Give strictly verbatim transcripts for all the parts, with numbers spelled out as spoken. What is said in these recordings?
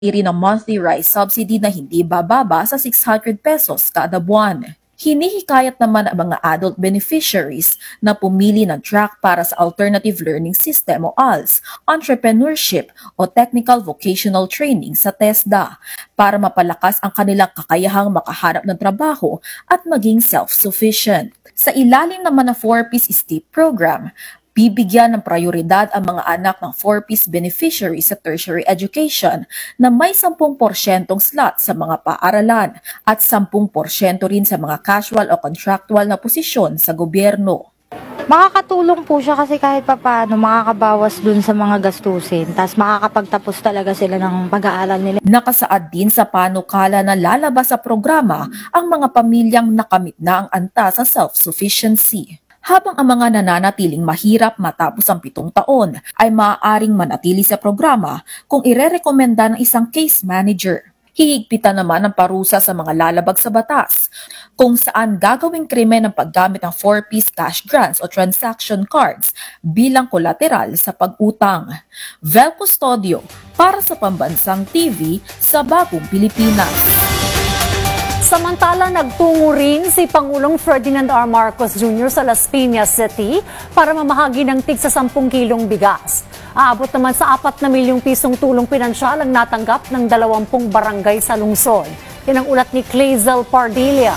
rin ang monthly rice subsidy na hindi bababa sa six hundred pesos kada buwan. Hinihikayat naman ang mga adult beneficiaries na pumili ng track para sa Alternative Learning System o A L S, Entrepreneurship o Technical Vocational Training sa TESDA para mapalakas ang kanilang kakayahang makahanap ng trabaho at maging self-sufficient. Sa ilalim naman ng four-piece STEEP program, bibigyan ng prioridad ang mga anak ng four-piece beneficiaries sa tertiary education na may ten porsyentong slot sa mga paaralan at ten porsyento rin sa mga casual o contractual na posisyon sa gobyerno. Makakatulong po siya kasi kahit papaano makakabawas dun sa mga gastusin, tapos makakapagtapos talaga sila ng pag-aaral nila. Nakasaad din sa panukala na lalabas sa programa ang mga pamilyang nakamit na ang anta sa self-sufficiency. Habang ang mga nananatiling mahirap matapos ang pitong taon ay maaaring manatili sa programa kung irerekomenda ng isang case manager. Hihigpitan naman ang parusa sa mga lalabag sa batas, kung saan gagawing krimen ang paggamit ng four-piece cash grants o transaction cards bilang kolateral sa pag-utang. Vel Custodio para sa Pambansang T V sa Bagong Pilipinas. Samantala, nagtungo rin si Pangulong Ferdinand R. Marcos Junior sa Las Piñas City para mamahagi ng tig sa sampung kilong bigas. Aabot naman sa apat na milyong pisong tulong pinansyal ang natanggap ng dalawampung barangay sa lungsod. Yan ang ulat ni Clazel Pardilla.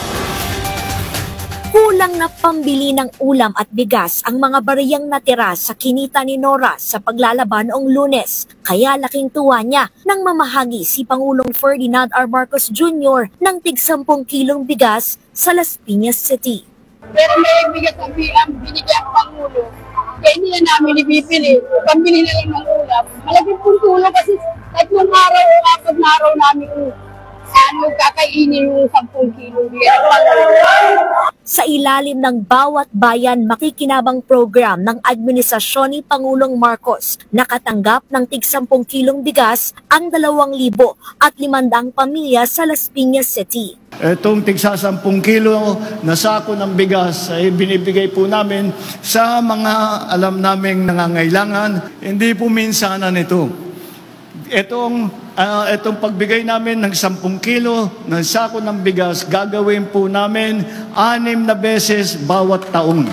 Kulang na pambili ng ulam at bigas ang mga bariyang natira sa kinita ni Nora sa paglalaban noong Lunes. Kaya laking tuwa niya nang mamahagi si Pangulong Ferdinand R. Marcos Junior ng tig sampung kilong bigas sa Las Piñas City. Pero may bigas ang binigyan ang Pangulo. Kaya hindi na namin ibibili. Pambili na lang ng ulam. Malaking pong tulong kasi tatlong araw o apat na araw namin ano, kakainin yung sampung kilong bigas. Sa ilalim ng Bawat Bayan Makikinabang program ng administrasyon ni Pangulong Marcos, nakatanggap ng tig sampung kilong bigas ang dalawang libo at limandang pamilya sa Las Piñas City. Itong tigsa sampung kilo na sako ng bigas ay binibigay po namin sa mga alam naming nangangailangan. Hindi po minsanan ito. Itong, uh, itong pagbigay namin ng sampung kilo ng sako ng bigas, gagawin po namin anim na beses bawat taon.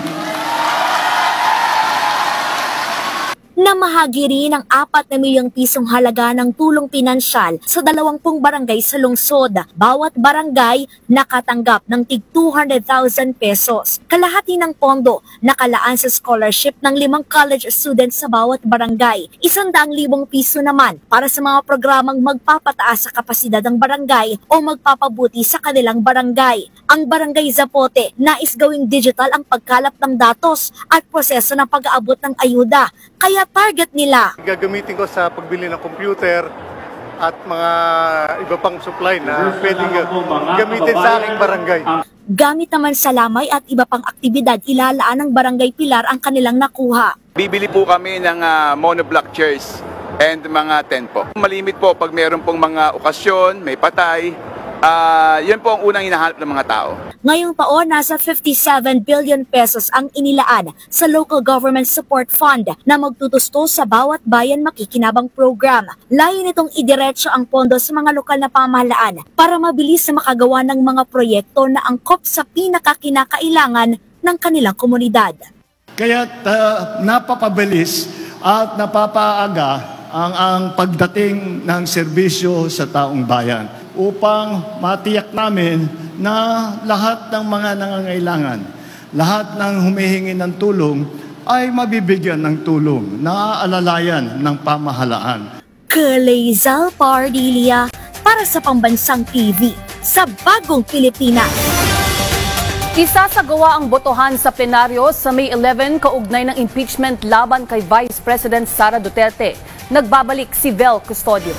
Namahagi rin ng apat na milyong pisong halaga ng tulong pinansyal sa dalawampung barangay sa lungsod. Bawat barangay nakatanggap ng tig two hundred thousand pesos. Kalahati ng pondo nakalaan sa scholarship ng limang college students sa bawat barangay. Isandaang libong piso naman para sa mga programang magpapataas sa kapasidad ng barangay o magpapabuti sa kanilang barangay. Ang Barangay Zapote nais gawing digital ang pagkalap ng datos at proseso ng pag-aabot ng ayuda. Kaya target nila. Gagamitin ko sa pagbili ng computer at mga iba pang supply na pwedeng gamitin sa aking barangay. Gamit naman sa lamay at iba pang aktibidad, ilalaan ng Barangay Pilar ang kanilang nakuha. Bibili po kami ng uh, monoblock chairs and mga tent po. Malimit po pag meron pong mga okasyon, may patay. Uh, yun po ang unang hinahanap ng mga tao. Ngayong taon, nasa fifty-seven billion pesos ang inilaan sa Local Government Support Fund na magtutusto sa Bawat Bayan Makikinabang program. Layo nitong idiretso ang pondo sa mga lokal na pamahalaan para mabilis na makagawa ng mga proyekto na angkop sa pinakakinakailangan ng kanilang komunidad. Kaya uh, napapabilis at napapaaga ang, ang pagdating ng serbisyo sa taong bayan upang matiyak namin na lahat ng mga nangangailangan, lahat ng humihingi ng tulong ay mabibigyan ng tulong na aalalayan ng pamahalaan. Clazel Pardilla para sa Pambansang T V sa Bagong Pilipinas. Isasagawa ang botohan sa plenaryo sa May eleven kaugnay ng impeachment laban kay Vice President Sara Duterte. Nagbabalik si Vel Custodio.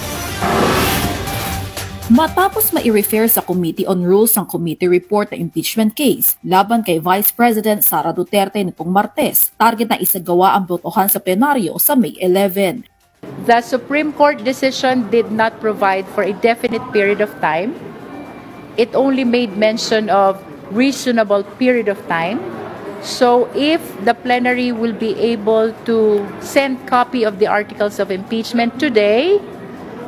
Matapos mai-refer sa Committee on Rules ang committee report na impeachment case laban kay Vice President Sara Duterte nitong Martes, target na isagawa ang botohan sa plenaryo sa May eleven. The Supreme Court decision did not provide for a definite period of time. It only made mention of reasonable period of time. So if the plenary will be able to send copy of the articles of impeachment today,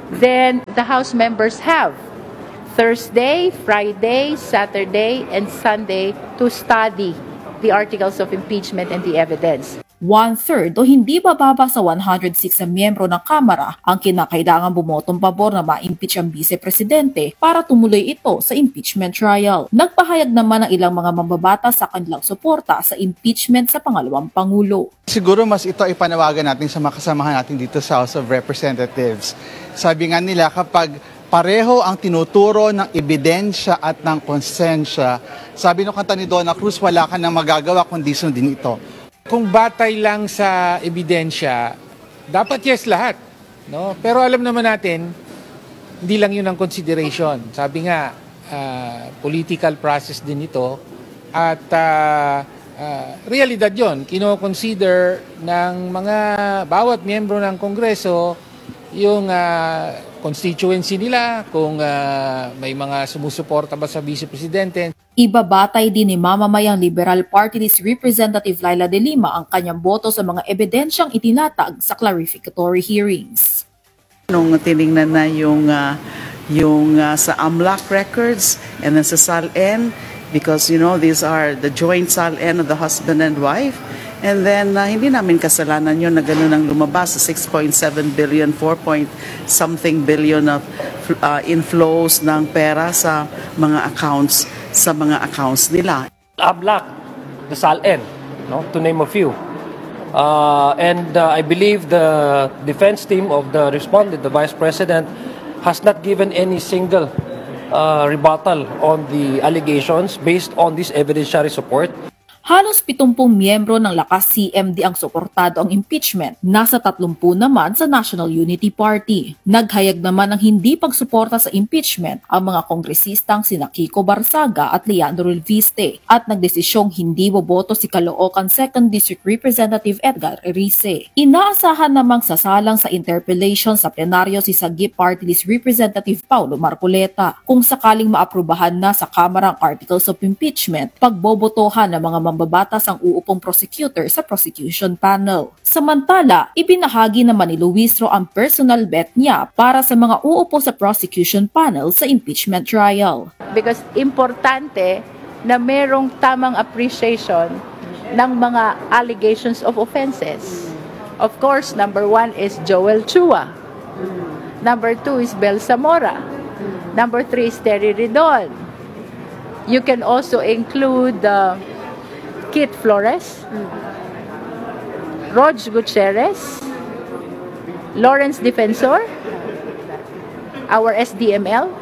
then the House members have Thursday, Friday, Saturday, and Sunday to study the articles of impeachment and the evidence. One-third o hindi bababa sa one hundred six na miyembro ng Kamara ang kinakailangan bumotong pabor na ma-impeach ang Vice-Presidente para tumuloy ito sa impeachment trial. Nagpahayag naman ang ilang mga mambabata sa kanilang suporta sa impeachment sa pangalawang Pangulo. Siguro mas ito ay panawagan natin sa mga kasamahan natin dito sa House of Representatives. Sabi nga nila, kapag pareho ang tinuturo ng ebidensya at ng konsensya, sabi ng kanta ni Donna Cruz, wala ka nang magagawa kundi sundin ito. Kung batay lang sa ebidensya, dapat yes lahat. No? Pero alam naman natin, hindi lang yun ang consideration. Sabi nga, uh, political process din ito. At uh, uh, realidad yun. Kino-consider ng mga bawat miyembro ng Kongreso yung uh, constituency nila, kung uh, may mga sumusuporta ba sa Vice Presidente. Ibabatay din ni mamamayang Liberal Party List Representative Laila De Lima ang kanyang boto sa mga ebidensyang itinatag sa clarificatory hearings. Nung tinignan na yung, uh, yung uh, sa AMLAC records and then sa SALN, because you know these are the joint SALN of the husband and wife, and then uh, hindi namin kasalanan yun na gano'n ang lumabas sa six point seven billion, four point something billion of uh, inflows ng pera sa mga accounts sa mga accounts nila. AMLAC, the SALN, no, to name a few. Uh, and uh, I believe the defense team of the respondent, the Vice President, has not given any single uh, rebuttal on the allegations based on this evidentiary support. Halos pitongpong miyembro ng Lakas C M D ang suportado ang impeachment, nasa tatlumpu naman sa National Unity Party. Naghayag naman ng hindi pagsuporta sa impeachment ang mga kongresistang sina Kiko Barsaga at Leandro Relviste at nagdesisyong hindi boboto si Caloocan second District Representative Edgar Erice. Inaasahan namang sasalang sa interpellation sa plenaryo si Sagip Party List Representative Paulo Marcoleta. Kung sakaling maaprubahan na sa Kamara ang Articles of Impeachment, pagbobotohan ng mga mambabatas ang uupong prosecutor sa prosecution panel. Samantala, ibinahagi naman ni Luistro ang personal bet niya para sa mga uupo sa prosecution panel sa impeachment trial. Because importante na merong tamang appreciation ng mga allegations of offenses. Of course, number one is Joel Chua. Number two is Bel Zamora. Number three is Terry Ridon. You can also include the uh, Kit Flores, Rog Gutierrez, Lawrence Defensor, our S D M L.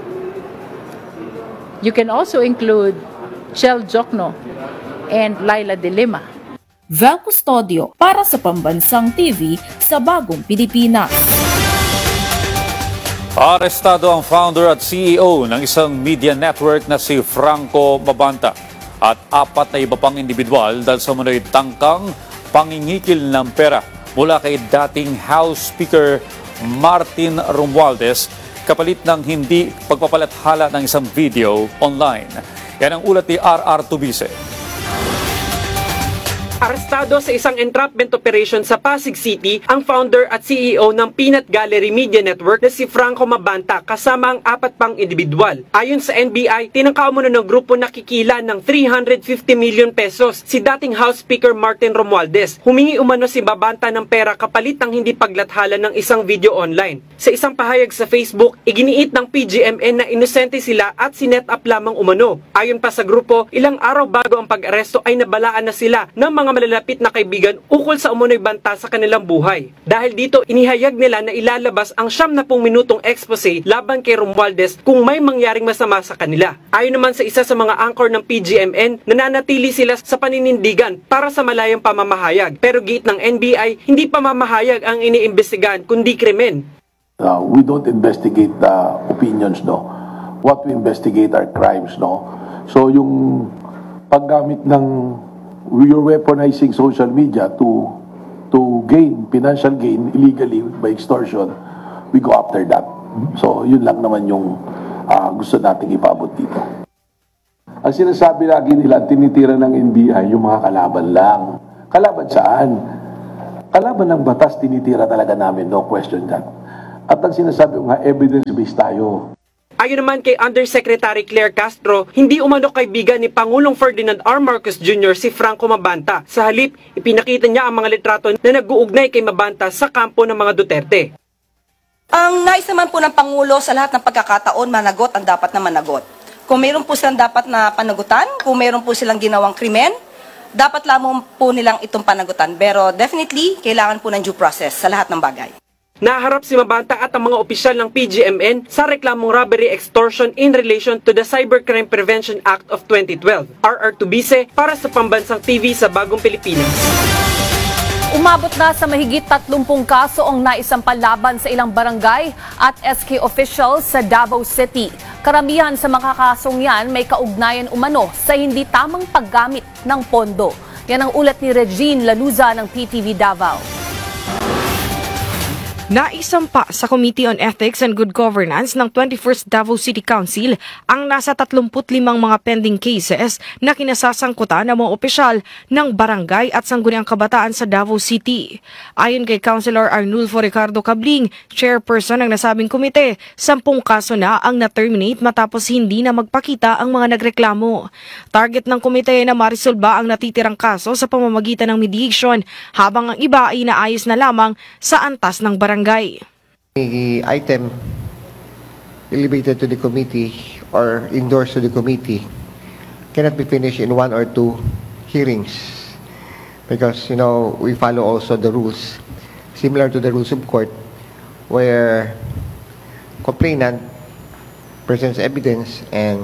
You can also include Chel Jokno and Laila De Lima. Vel Custodio para sa Pambansang T V sa Bagong Pilipinas. Arestado ang founder at C E O ng isang media network na si Franco Mabanta at apat na iba pang individual dahil sa manoy tangkang pangingikil ng pera mula kay dating House Speaker Martin Romualdez kapalit ng hindi pagpapalathala ng isang video online. Yan ang ulat ni R R Tubice. Arestado sa isang entrapment operation sa Pasig City ang founder at C E O ng Peanut Gallery Media Network na si Franco Mabanta kasama ang apat pang individual. Ayon sa N B I, tinangka umano ng grupo na kikila ng three hundred fifty million pesos si dating House Speaker Martin Romualdez. Humingi umano si Mabanta ng pera kapalit ng hindi paglathala ng isang video online. Sa isang pahayag sa Facebook, iginiit ng P G M N na inosente sila at sinet up lamang umano. Ayon pa sa grupo, ilang araw bago ang pag-aresto ay nabalaan na sila ng mga malalapit na kaibigan ukol sa umunoy banta sa kanilang buhay. Dahil dito, inihayag nila na ilalabas ang siyam na pung minutong expose laban kay Romualdez kung may mangyaring masama sa kanila. Ayon naman sa isa sa mga anchor ng P G M N, nananatili sila sa paninindigan para sa malayang pamamahayag. Pero giit ng N B I, hindi pamamahayag ang iniimbestigahan kundi krimen. Uh, we don't investigate uh, opinions, no. What we investigate are crimes, no. So yung paggamit ng you're weaponizing social media to to gain financial gain illegally by extortion, we go after that. So yun lang naman yung uh, gusto nating ipaabot dito. Ang sinasabi lagi nila, tinitira ng N B I yung mga kalaban lang. Kalaban saan? Kalaban ng batas, tinitira talaga namin, no question that. At ang sinasabi ko nga, evidence-based tayo. Ayon naman kay Undersecretary Claire Castro, hindi umano kaibigan ni Pangulong Ferdinand R. Marcos Junior si Franco Mabanta. Sa halip, ipinakita niya ang mga litrato na nag-uugnay kay Mabanta sa kampo ng mga Duterte. Ang nais naman po ng Pangulo sa lahat ng pagkakataon, managot ang dapat na managot. Kung mayroon po silang dapat na panagutan, kung mayroon po silang ginawang krimen, dapat lamang po nilang itong panagutan. Pero definitely, kailangan po ng due process sa lahat ng bagay. Naharap si Mabanta at ang mga opisyal ng P G M N sa reklamong robbery extortion in relation to the Cybercrime Prevention Act of twenty twelve, R R Tubise, para sa Pambansang T V sa Bagong Pilipinas. Umabot na sa mahigit tatlumpung kaso ang naisampal laban sa ilang barangay at S K officials sa Davao City. Karamihan sa mga kasong yan may kaugnayan umano sa hindi tamang paggamit ng pondo. Yan ang ulat ni Regine Lanuza ng P T V Davao. Naisampa sa Committee on Ethics and Good Governance ng twenty-first Davao City Council ang nasa tatlumput limang mga pending cases na kinasasangkutan ng mga opisyal ng barangay at sangguniang kabataan sa Davao City. Ayon kay Councilor Arnulfo Ricardo Cabling, chairperson ng nasabing komite, sampung kaso na ang na-terminate matapos hindi na magpakita ang mga nagreklamo. Target ng komite na marisolba ang natitirang kaso sa pamamagitan ng mediation, habang ang iba ay naayos na lamang sa antas ng barangay. The item elevated to the committee or endorsed to the committee cannot be finished in one or two hearings because, you know, we follow also the rules similar to the rules of court where complainant presents evidence and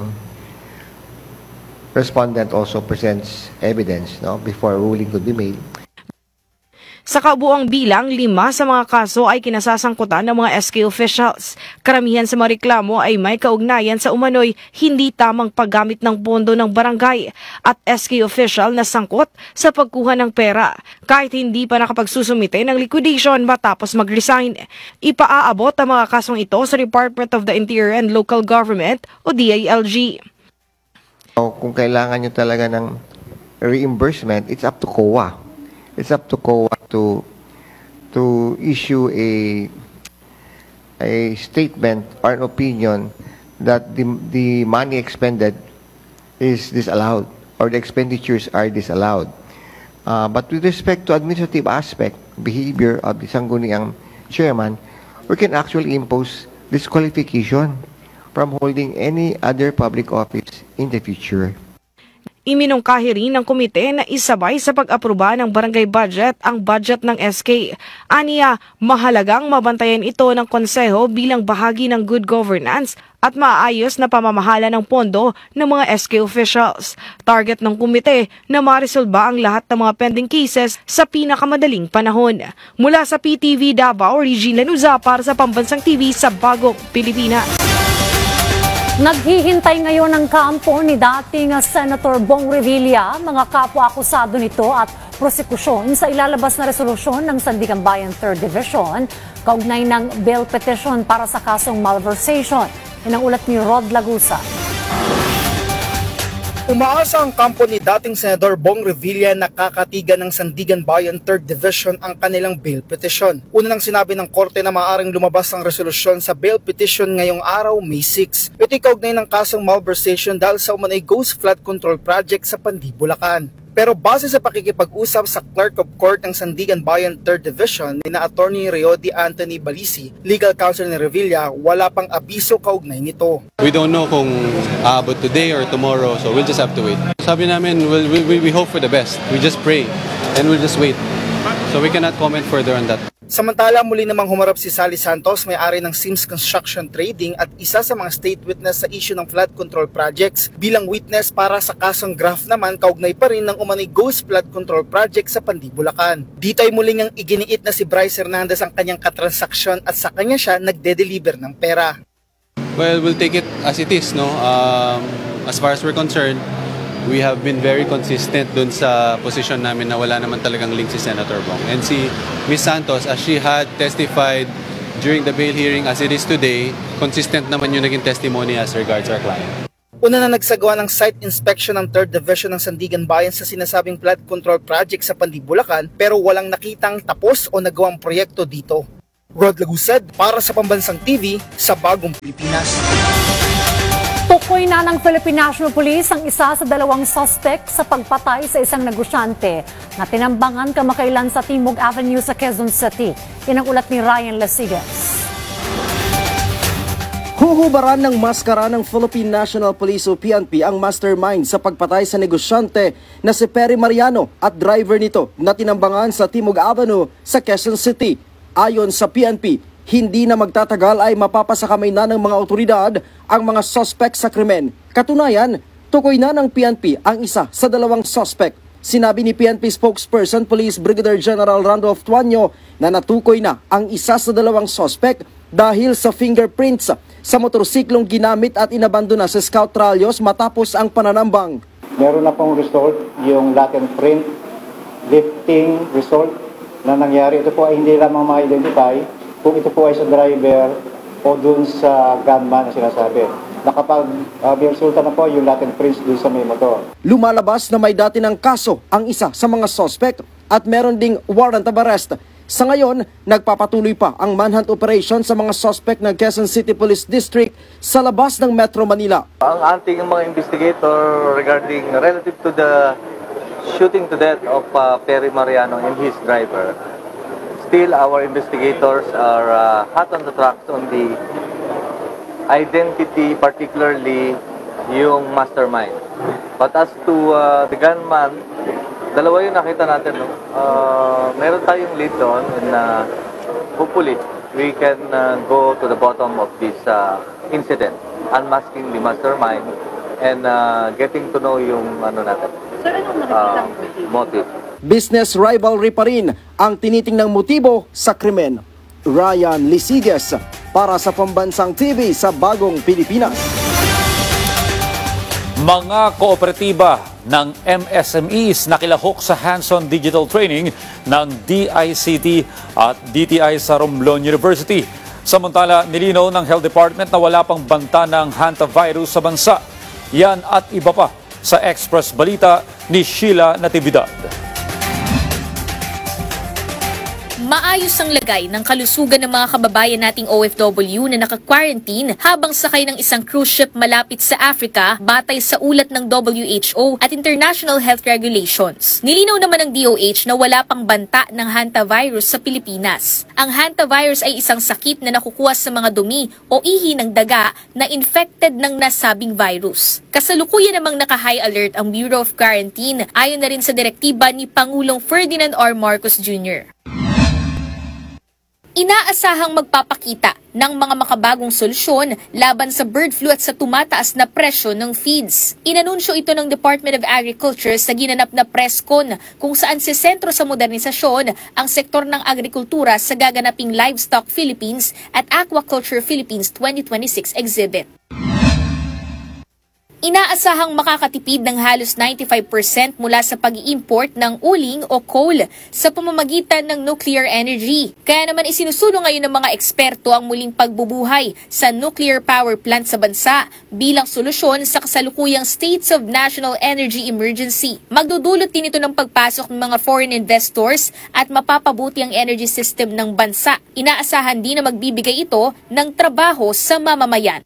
respondent also presents evidence, no, before a ruling could be made. Sa kabuang bilang, lima sa mga kaso ay kinasasangkutan ng mga S K officials. Karamihan sa mga reklamo ay may kaugnayan sa umano'y hindi tamang paggamit ng pondo ng barangay at S K official na sangkot sa pagkuha ng pera kahit hindi pa nakapagsusumite ng liquidation matapos mag-resign. Ipaaabot ang mga kasong ito sa Department of the Interior and Local Government o D I L G. Kung kailangan nyo talaga ng reimbursement, it's up to C O A. It's up to C O A to to issue a a statement or an opinion that the the money expended is disallowed or the expenditures are disallowed. Uh, but with respect to administrative aspect, behavior of the sangguniang chairman, we can actually impose disqualification from holding any other public office in the future. Iminungkahi rin ng komite na isabay sa pag-aproba ng barangay budget ang budget ng S K. Aniya, mahalagang mabantayan ito ng konseho bilang bahagi ng good governance at maayos na pamamahala ng pondo ng mga S K officials. Target ng komite na marisolba ang lahat ng mga pending cases sa pinakamadaling panahon. Mula sa P T V Davao, Regine Lanuza para sa Pambansang T V sa Bagong Pilipinas. Naghihintay ngayon ang kampo ni dating Senator Bong Revilla, mga kapwa-akusado nito at prosekusyon sa ilalabas na resolusyon ng Sandigan Bayan third Division kaugnay ng bail petition para sa kasong malversation. Yan ang ulat ni Rod Lagusa. Umaasa ang kampo ni dating Senador Bong Revilla na kakatigan ng Sandigan Bayan third Division ang kanilang bail petition. Una nang sinabi ng korte na maaaring lumabas ang resolusyon sa bail petition ngayong araw, May six. Ito'y kaugnay ng kasong malversation dahil sa umanay ghost flood control project sa Pandi, Bulacan. Pero base sa pakikipag-usap sa Clerk of Court ng Sandigan Bayan third Division ni na Attorney Reody Anthony Balisi, legal counsel ni Revilla, wala pang abiso kaugnay nito. We don't know kung aabot today or tomorrow, so we'll just have to wait. Sabi namin, we'll, we, we hope for the best. We just pray and we'll just wait. So we cannot comment further on that. Samantala, muli namang humarap si Sally Santos, may-ari ng Sims Construction Trading at isa sa mga state witness sa issue ng flood control projects bilang witness para sa kasong graft naman kaugnay pa rin ng umanay ghost flood control project sa Pandi, Bulacan. Dito ay muling ang iginiit na si Bryce Hernandez ang kanyang katransaksyon at sa kanya siya nagde-deliver ng pera. Well, we'll take it as it is, no? Um, as far as we're concerned, we have been very consistent dun sa position namin na wala naman talagang link si Senator Bong. And si Miz Santos, as she had testified during the bail hearing as it is today, consistent naman yung naging testimony as regards our client. Una na nagsagawa ng site inspection ng third Division ng Sandigan Bayan sa sinasabing flood control project sa Pandi, Bulacan pero walang nakitang tapos o nagawang proyekto dito. Rod Lagusad para sa Pambansang T V sa Bagong Pilipinas. Tukoy na ng Philippine National Police ang isa sa dalawang suspect sa pagpatay sa isang negosyante na tinambangan kamakailan sa Timog Avenue sa Quezon City. Yan ang ulat ni Ryan Lasigas. Huhubaran ng maskara ng Philippine National Police o P N P ang mastermind sa pagpatay sa negosyante na si Perry Mariano at driver nito na tinambangan sa Timog Avenue sa Quezon City. Ayon sa P N P, hindi na magtatagal ay mapapasakamay na ng mga otoridad ang mga suspect sa krimen. Katunayan, tukoy na ng P N P ang isa sa dalawang suspect. Sinabi ni P N P spokesperson Police Brigadier General Randolph Tuanyo na natukoy na ang isa sa dalawang suspect dahil sa fingerprints sa motorsiklong ginamit at inabandona sa Scout Tralios matapos ang pananambang. Meron na pong result yung latent print lifting result na nangyari. Ito po ay hindi lamang ma-identify kung ito po ay sa driver o dun sa gunman na sinasabi. Nakapag uh, may resulta na po yung latent prints dun sa may motor. Lumalabas na may dati ng kaso ang isa sa mga suspect at meron ding warrant of arrest. Sa ngayon, nagpapatuloy pa ang manhunt operation sa mga suspect ng Quezon City Police District sa labas ng Metro Manila. Ang ating mga investigator regarding relative to the shooting to death of uh, Perry Mariano and his driver, still our investigators are uh, hot on the tracks on the identity, particularly yung mastermind. But as to uh, the gunman, dalawa yung nakita natin, no? Uh, meron tayong lead doon and uh, hopefully we can uh, go to the bottom of this uh, incident, unmasking the mastermind and uh, getting to know yung ano natin, uh, motive. Business rivalry pa rin ang tinitingnang motibo sa krimen. Ryan Lisiges para sa Pambansang T V sa Bagong Pilipinas. Mga kooperatiba ng M S M Es nakilahok sa hands-on digital training ng D I C T at D T I sa Romblon University. Samantala, nilinaw ng Health Department na wala pang banta ng hantavirus sa bansa. Yan at iba pa sa Express Balita ni Sheila Natividad. Maayos ang lagay ng kalusugan ng mga kababayan nating O F W na naka-quarantine habang sakay ng isang cruise ship malapit sa Africa batay sa ulat ng W H O at International Health Regulations. Nilinaw naman ng D O H na wala pang banta ng hantavirus sa Pilipinas. Ang hantavirus ay isang sakit na nakukuha sa mga dumi o ihi ng daga na infected ng nasabing virus. Kasalukuyan namang naka-high alert ang Bureau of Quarantine ayon na rin sa direktiba ni Pangulong Ferdinand R. Marcos Junior Inaasahang magpapakita ng mga makabagong solusyon laban sa bird flu at sa tumataas na presyo ng feeds. Inanunsyo ito ng Department of Agriculture sa ginanap na presscon kung saan sisentro sa modernisasyon ang sektor ng agrikultura sa gaganaping Livestock Philippines at Aquaculture Philippines twenty twenty-six exhibit. Inaasahang makakatipid ng halos ninety-five percent mula sa pag-i-import ng uling o coal sa pamamagitan ng nuclear energy. Kaya naman isinusulong ngayon ng mga eksperto ang muling pagbubuhay sa nuclear power plant sa bansa bilang solusyon sa kasalukuyang states of national energy emergency. Magdudulot din ito ng pagpasok ng mga foreign investors at mapapabuti ang energy system ng bansa. Inaasahan din na magbibigay ito ng trabaho sa mamamayan.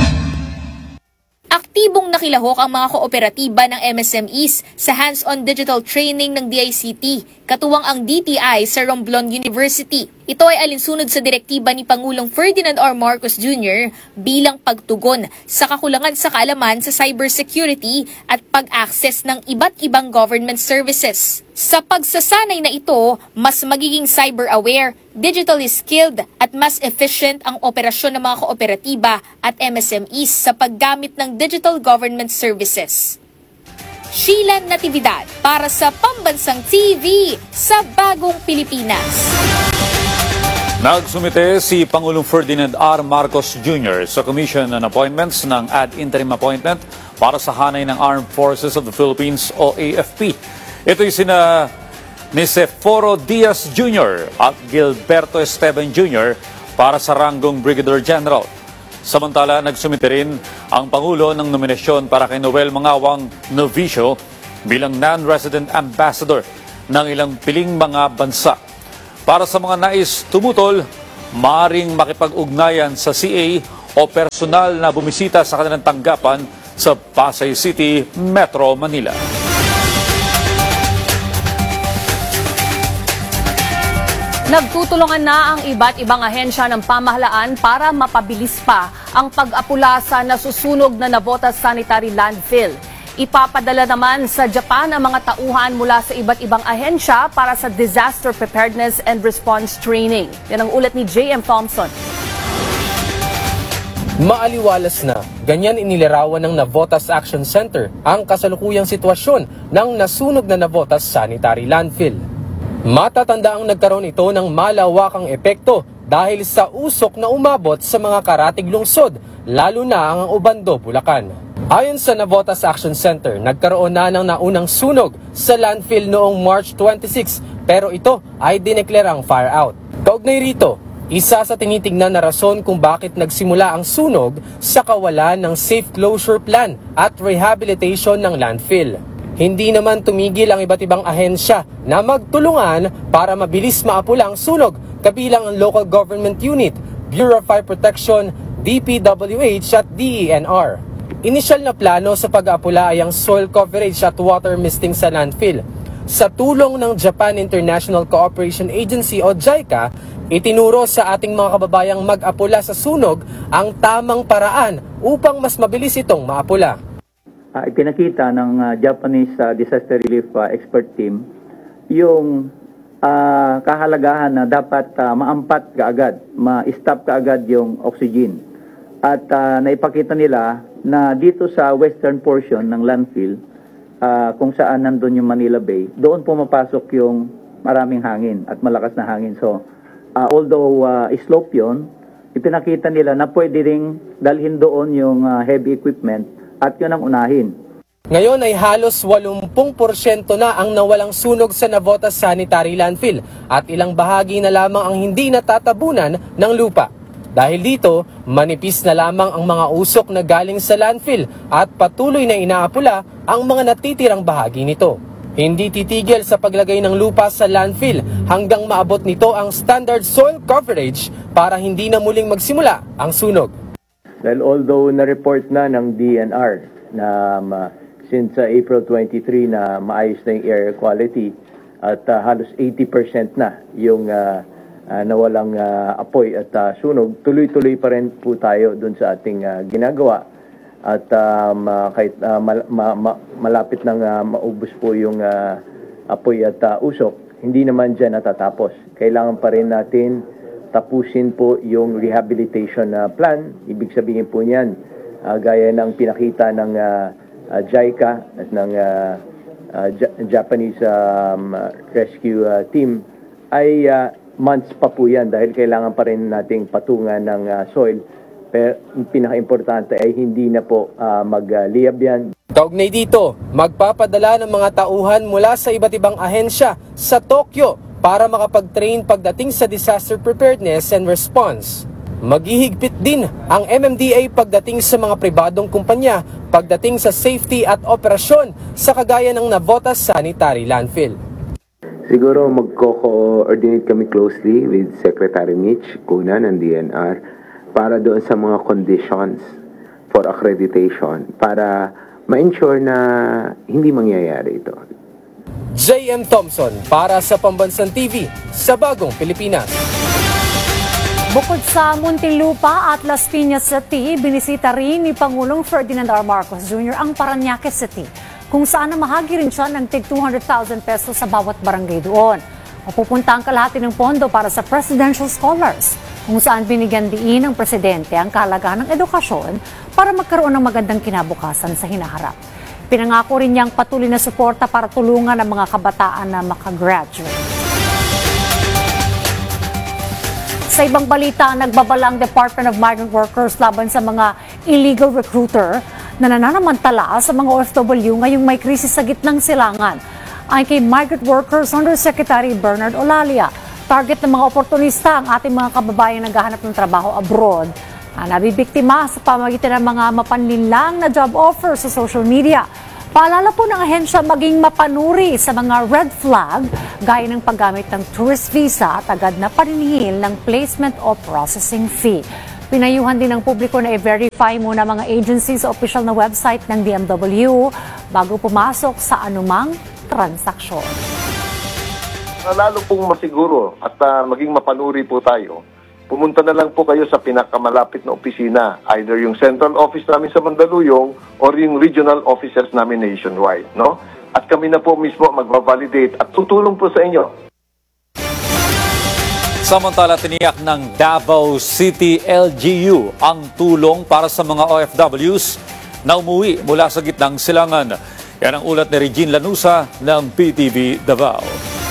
Aktibong nakilahok ang mga kooperatiba ng M S M Es sa hands-on digital training ng D I C T, katuwang ang D T I sa Romblon University. Ito ay alinsunod sa direktiba ni Pangulong Ferdinand R. Marcos Junior bilang pagtugon sa kakulangan sa kaalaman sa cybersecurity at pag-access ng iba't ibang government services. Sa pagsasanay na ito, mas magiging cyber-aware, digitally skilled at mas efficient ang operasyon ng mga kooperatiba at M S M Es sa paggamit ng digital government services. Sheila Natividad para sa Pambansang T V sa Bagong Pilipinas. Nagsumite si Pangulong Ferdinand R. Marcos Junior sa Commission on Appointments ng Ad Interim Appointment para sa hanay ng Armed Forces of the Philippines o A F P. Ito'y sina Niceforo Diaz Junior at Gilberto Esteban Junior para sa ranggong Brigadier General. Samantala, nagsumite rin ang Pangulo ng nominasyon para kay Noel Mangawang Novicio bilang non-resident ambassador ng ilang piling mga bansa. Para sa mga nais tumutol maring makipag-ugnayan sa C A o personal na bumisita sa kanilang tanggapan sa Pasay City, Metro Manila. Nagtutulungan na ang iba't ibang ahensya ng pamahalaan para mapabilis pa ang pag-apula sa nasusunog na Navotas Sanitary Landfill. Ipapadala naman sa Japan ang mga tauhan mula sa iba't ibang ahensya para sa Disaster Preparedness and Response Training. Yan ang ulat ni J M Thompson. Maaliwalas na, ganyan inilarawan ng Navotas Action Center ang kasalukuyang sitwasyon ng nasunog na Navotas Sanitary Landfill. Matatanda ang nagkaroon ito ng malawakang epekto dahil sa usok na umabot sa mga karatig lungsod, lalo na ang Obando, Bulacan. Ayon sa Navotas Action Center, nagkaroon na ng naunang sunog sa landfill noong March twenty-six, pero ito ay dineklarang fire out. Kaugnay rito, isa sa tinitingnan na rason kung bakit nagsimula ang sunog sa kawalan ng safe closure plan at rehabilitation ng landfill. Hindi naman tumigil ang iba't ibang ahensya na magtulungan para mabilis maapula ang sunog, kabilang ang Local Government Unit, Bureau of Fire Protection, D P W H at D E N R. Inisyal na plano sa pag-aapula ay ang soil coverage at water misting sa landfill. Sa tulong ng Japan International Cooperation Agency o JICA, itinuro sa ating mga kababayang mag-apula sa sunog ang tamang paraan upang mas mabilis itong maapula. Uh, ipinakita ng uh, Japanese uh, Disaster Relief uh, Expert Team yung uh, kahalagahan na dapat uh, maampat kaagad, ma-stop kaagad yung oxygen. At uh, naipakita nila na dito sa western portion ng landfill, uh, kung saan nandun yung Manila Bay, doon pumapasok yung maraming hangin at malakas na hangin. So, uh, although uh, slope yun, ipinakita nila na pwede ring dalhin doon yung uh, heavy equipment at yun ang unahin. Ngayon ay halos eighty percent na ang nawalang sunog sa Navotas Sanitary Landfill at ilang bahagi na lamang ang hindi natatabunan ng lupa. Dahil dito, manipis na lamang ang mga usok na galing sa landfill at patuloy na inaapula ang mga natitirang bahagi nito. Hindi titigil sa paglagay ng lupa sa landfill hanggang maabot nito ang standard soil coverage para hindi na muling magsimula ang sunog. Well, although na-report na ng D N R na um, since uh, April twenty-three na maayos na yung air quality at uh, halos eighty percent na yung uh, uh, nawalang uh, apoy at uh, sunog, tuloy-tuloy pa rin po tayo dun sa ating uh, ginagawa. At um, uh, kahit uh, mal- ma- ma- malapit nang uh, maubos po yung uh, apoy at uh, usok, hindi naman dyan natatapos. Kailangan pa rin natin tapusin po yung rehabilitation uh, plan. Ibig sabihin po niyan, uh, gaya ng pinakita ng uh, uh, JICA at ng uh, uh, J- Japanese um, uh, rescue uh, team, ay uh, months pa po yan dahil kailangan pa rin nating patungan ng uh, soil. Pero pinaka-importante ay hindi na po uh, mag-liyab yan. Kaugnay dito, magpapadala ng mga tauhan mula sa iba't ibang ahensya sa Tokyo para makapag-train pagdating sa disaster preparedness and response. Maghihigpit din ang M M D A pagdating sa mga pribadong kumpanya pagdating sa safety at operasyon sa kagaya ng Navotas Sanitary Landfill. Siguro magko-coordinate kami closely with Secretary Mitch Kuna ng D N R para doon sa mga conditions for accreditation para ma-ensure na hindi mangyayari ito. J M Thompson para sa Pambansang T V sa Bagong Pilipinas. Bukod sa Muntinlupa at Las Piñas City, binisita rin ni Pangulong Ferdinand R. Marcos Junior ang Parañaque City, kung saan namahagi rin siya ng tig two hundred thousand pesos sa bawat barangay doon. Mapupunta ang kalahati ng pondo para sa Presidential Scholars, kung saan binigyan diin ng Presidente ang kahalagahan ng edukasyon para magkaroon ng magandang kinabukasan sa hinaharap. Pinangako rin niyang patuloy na suporta para tulungan ang mga kabataan na makagraduate. Sa ibang balita, nagbabalang Department of Migrant Workers laban sa mga illegal recruiter na nananamantala sa mga O F W ngayong may krisis sa gitnang silangan. Ay kay Migrant Workers Undersecretary Bernard Olalia, target ng mga oportunista ang ating mga kababayan naghahanap ng trabaho abroad na nabibiktima sa pamagitan ng mga mapanlinlang na job offer sa social media. Paalala po ng ahensya maging mapanuri sa mga red flag gaya ng paggamit ng tourist visa at agad na paniningil ng placement o processing fee. Pinayuhan din ng publiko na i-verify muna mga agencies sa official na website ng D M W bago pumasok sa anumang transaksyon. Lalo pong masiguro at uh, maging mapanuri po tayo, pumunta na lang po kayo sa pinakamalapit na opisina, either yung central office namin sa Mandaluyong or yung regional offices namin nationwide, no? At kami na po mismo magbabalidate at tutulong po sa inyo. Samantala, tiniyak ng Davao City L G U ang tulong para sa mga O F Ws na umuwi mula sa gitnang silangan. Yan ang ulat ni Regine Lanusa ng P T V Davao.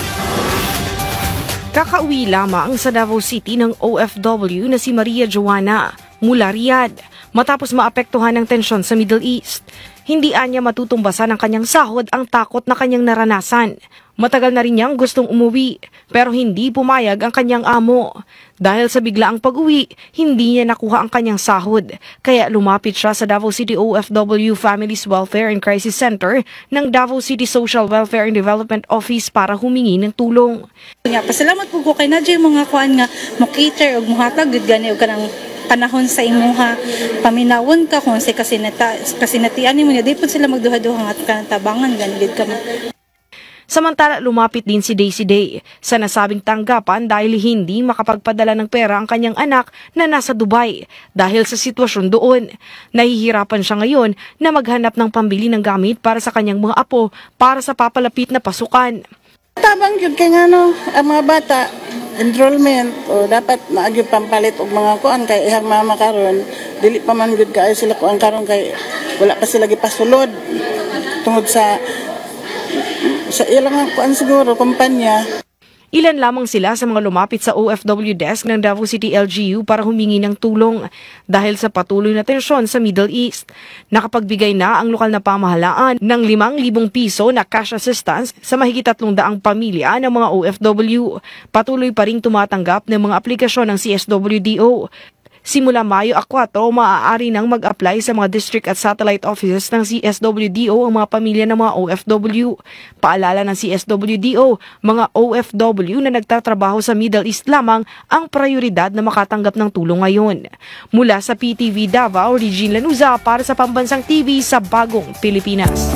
Kakauwi lamang sa Davao City ng O F W na si Maria Joanna mula Riyadh matapos maapektuhan ng tensyon sa Middle East. Hindi anya matutumbasan ng kanyang sahod ang takot na kanyang naranasan. Matagal na rin niyang gustong umuwi pero hindi pumayag ang kanyang amo. Dahil sa biglaang pag-uwi, hindi niya nakuha ang kanyang sahod. Kaya lumapit siya sa Davao City O F W Families Welfare and Crisis Center ng Davao City Social Welfare and Development Office para humingi ng tulong. Nga, pasalamat po ko kay Nadja mga kuan nga mo cater og muhatag gud gani og kanang panahon sa imuha paminawon ka kung sa kasinata kasinatian mo niya di pud sila magduha-duha at kanang tabangan gani gid ka. Samantala, lumapit din si Daisy Day sa nasabing tanggapan dahil hindi makapagpadala ng pera ang kanyang anak na nasa Dubai dahil sa sitwasyon doon. Nahihirapan siya ngayon na maghanap ng pambili ng gamit para sa kanyang mga apo para sa papalapit na pasukan. Tabang yun kay nga no, ang mga bata, enrollment, o dapat naagyo pampalit og mga kuan kay ihang mama karon dili pa man gud kay sila kuan karon kay wala pa sila gipasulod tungod sa sa ilang kuan siguro kumpanya. Ilan lamang sila sa mga lumapit sa O F W desk ng Davao City L G U para humingi ng tulong dahil sa patuloy na tensyon sa Middle East. Nakapagbigay na ang lokal na pamahalaan ng limang libong piso na cash assistance sa mahigit tatlong daang pamilya ng mga O F W. Patuloy pa ring tumatanggap ng mga aplikasyon ng C S W D O. Simula Mayo four, maaari nang mag-apply sa mga district at satellite offices ng C S W D O ang mga pamilya ng mga O F W. Paalala ng C S W D O, mga O F W na nagtatrabaho sa Middle East lamang ang prioridad na makatanggap ng tulong ngayon. Mula sa P T V Davao, Regine Lanuza para sa Pambansang T V sa Bagong Pilipinas.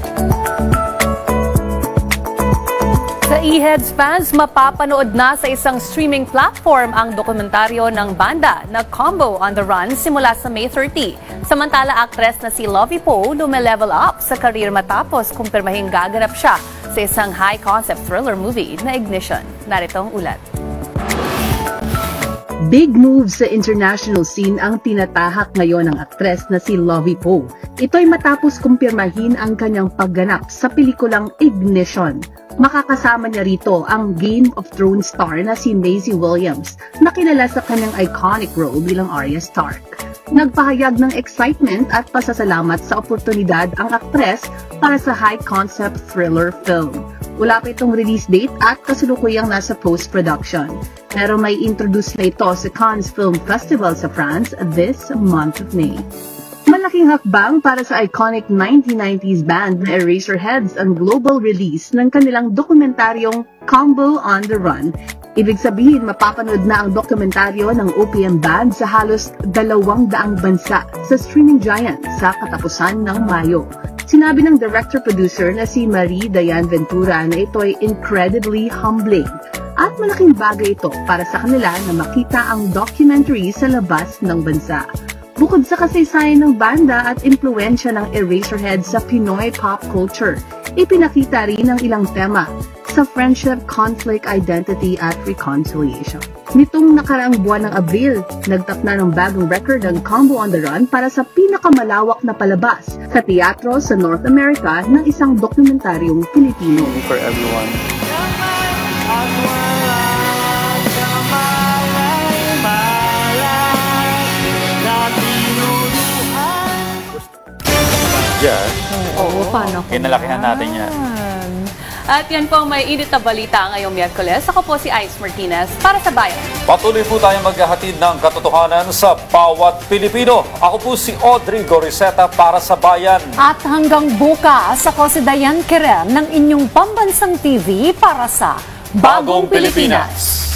Sa E-Heads fans, mapapanood na sa isang streaming platform ang dokumentaryo ng banda na Combo on the Run simula sa May thirty. Samantala, aktres na si Lovie Poe lumelevel up sa career matapos kumpirmahing gaganap siya sa isang high-concept thriller movie na Ignition. Narito ang ulat. Big moves sa international scene ang tinatahak ngayon ng aktres na si Lovie Poe. Ito'y matapos kumpirmahin ang kanyang pagganap sa pelikulang Ignition. Makakasama niya rito ang Game of Thrones star na si Maisie Williams na kilala sa kanyang iconic role bilang Arya Stark. Nagpahayag ng excitement at pasasalamat sa oportunidad ang aktres para sa high-concept thriller film. Wala pa itong release date at kasulukuyang nasa post-production. Pero may introduce na ito sa Cannes Film Festival sa France this month of May. Malaking hakbang para sa iconic nineteen nineties band na Eraserheads ang global release ng kanilang dokumentaryong Combo on the Run. Ibig sabihin, mapapanood na ang dokumentaryo ng O P M band sa halos dalawang daang bansa sa streaming giant sa katapusan ng Mayo. Sinabi ng director-producer na si Marie Diane Ventura na ito'y incredibly humbling at malaking bagay ito para sa kanila na makita ang documentary sa labas ng bansa. Bukod sa kasaysayan ng banda at impluensya ng Eraserheads sa Pinoy pop culture, ipinakita rin ang ilang tema sa friendship, conflict, identity at reconciliation. Nitong nakaraang buwan ng Abril, nagtap na ng bagong record ang Combo on the Run para sa pinakamalawak na palabas sa teatro sa North America ng isang dokumentaryong Pilipino. For everyone. Diyan. Oo, paano ko Kinalakihan yan? natin yan. At yan po ang may init na balita ngayong Miyerkules. Ako po si Ice Martinez para sa Bayan. Patuloy po tayong maghahatid ng katotohanan sa bawat Pilipino. Ako po si Audrey Goriseta para sa Bayan. At hanggang bukas, ako si Diane Kerem ng inyong pambansang T V para sa Bagong, Bagong Pilipinas. Pilipinas.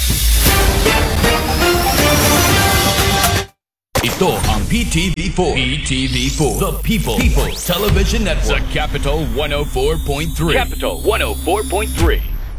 Ito ang P T V four. P T V four. The People. People's Television Network. Sa Capital one oh four point three. Capital one oh four point three.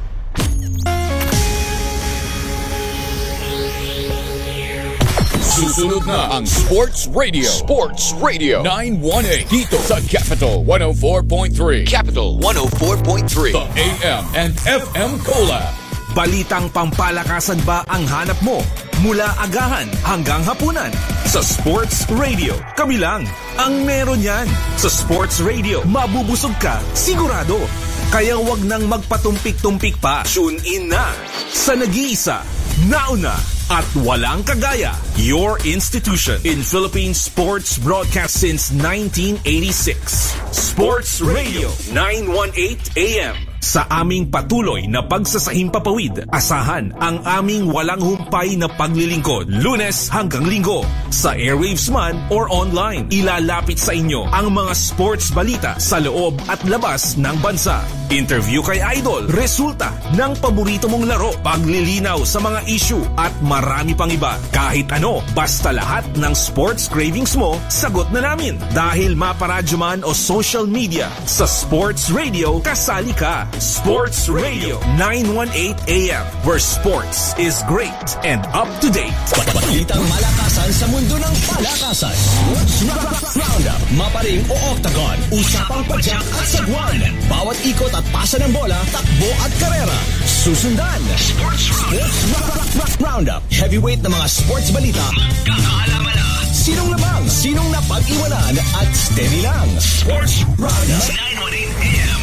Susunod na ang Sports Radio. Sports Radio nine one eight. Dito sa Capital one oh four point three. Capital one oh four point three. The A M and F M Collab. Balitang pampalakasan ba ang hanap mo? Mula agahan hanggang hapunan. Sa Sports Radio, kami lang ang meron yan. Sa Sports Radio, mabubusog ka, sigurado. Kaya wag nang magpatumpik-tumpik pa. Tune in na sa nag-iisa, nauna, at walang kagaya. Your institution in Philippine sports broadcast since nineteen eighty-six. Sports Radio nine eighteen A M. Sa aming patuloy na pagsasahing papawid, asahan ang aming walang humpay na paglilingkod. Lunes hanggang Linggo, sa airwaves man or online. Ilalapit sa inyo ang mga sports balita sa loob at labas ng bansa. Interview kay Idol, resulta ng paborito mong laro, paglilinaw sa mga issue at marami pang iba. Kahit ano, basta lahat ng sports cravings mo, sagot na namin. Dahil maparadyo man o social media, sa Sports Radio, kasali ka. Sports Radio nine eighteen A M, where sports is great and up to date. Balitang malakasan sa mundo ng palakasan. Sports Roundup, maparing o octagon, usapang padyak at sagwan. Bawat ikot at pasa ng bola, takbo at karera. Susundan. Sports Roundup, heavyweight na mga sports balita. Magkakaalaman na. Sinong labang, sinong napag-iwanan at steady lang. Sports Roundup nine eighteen A M.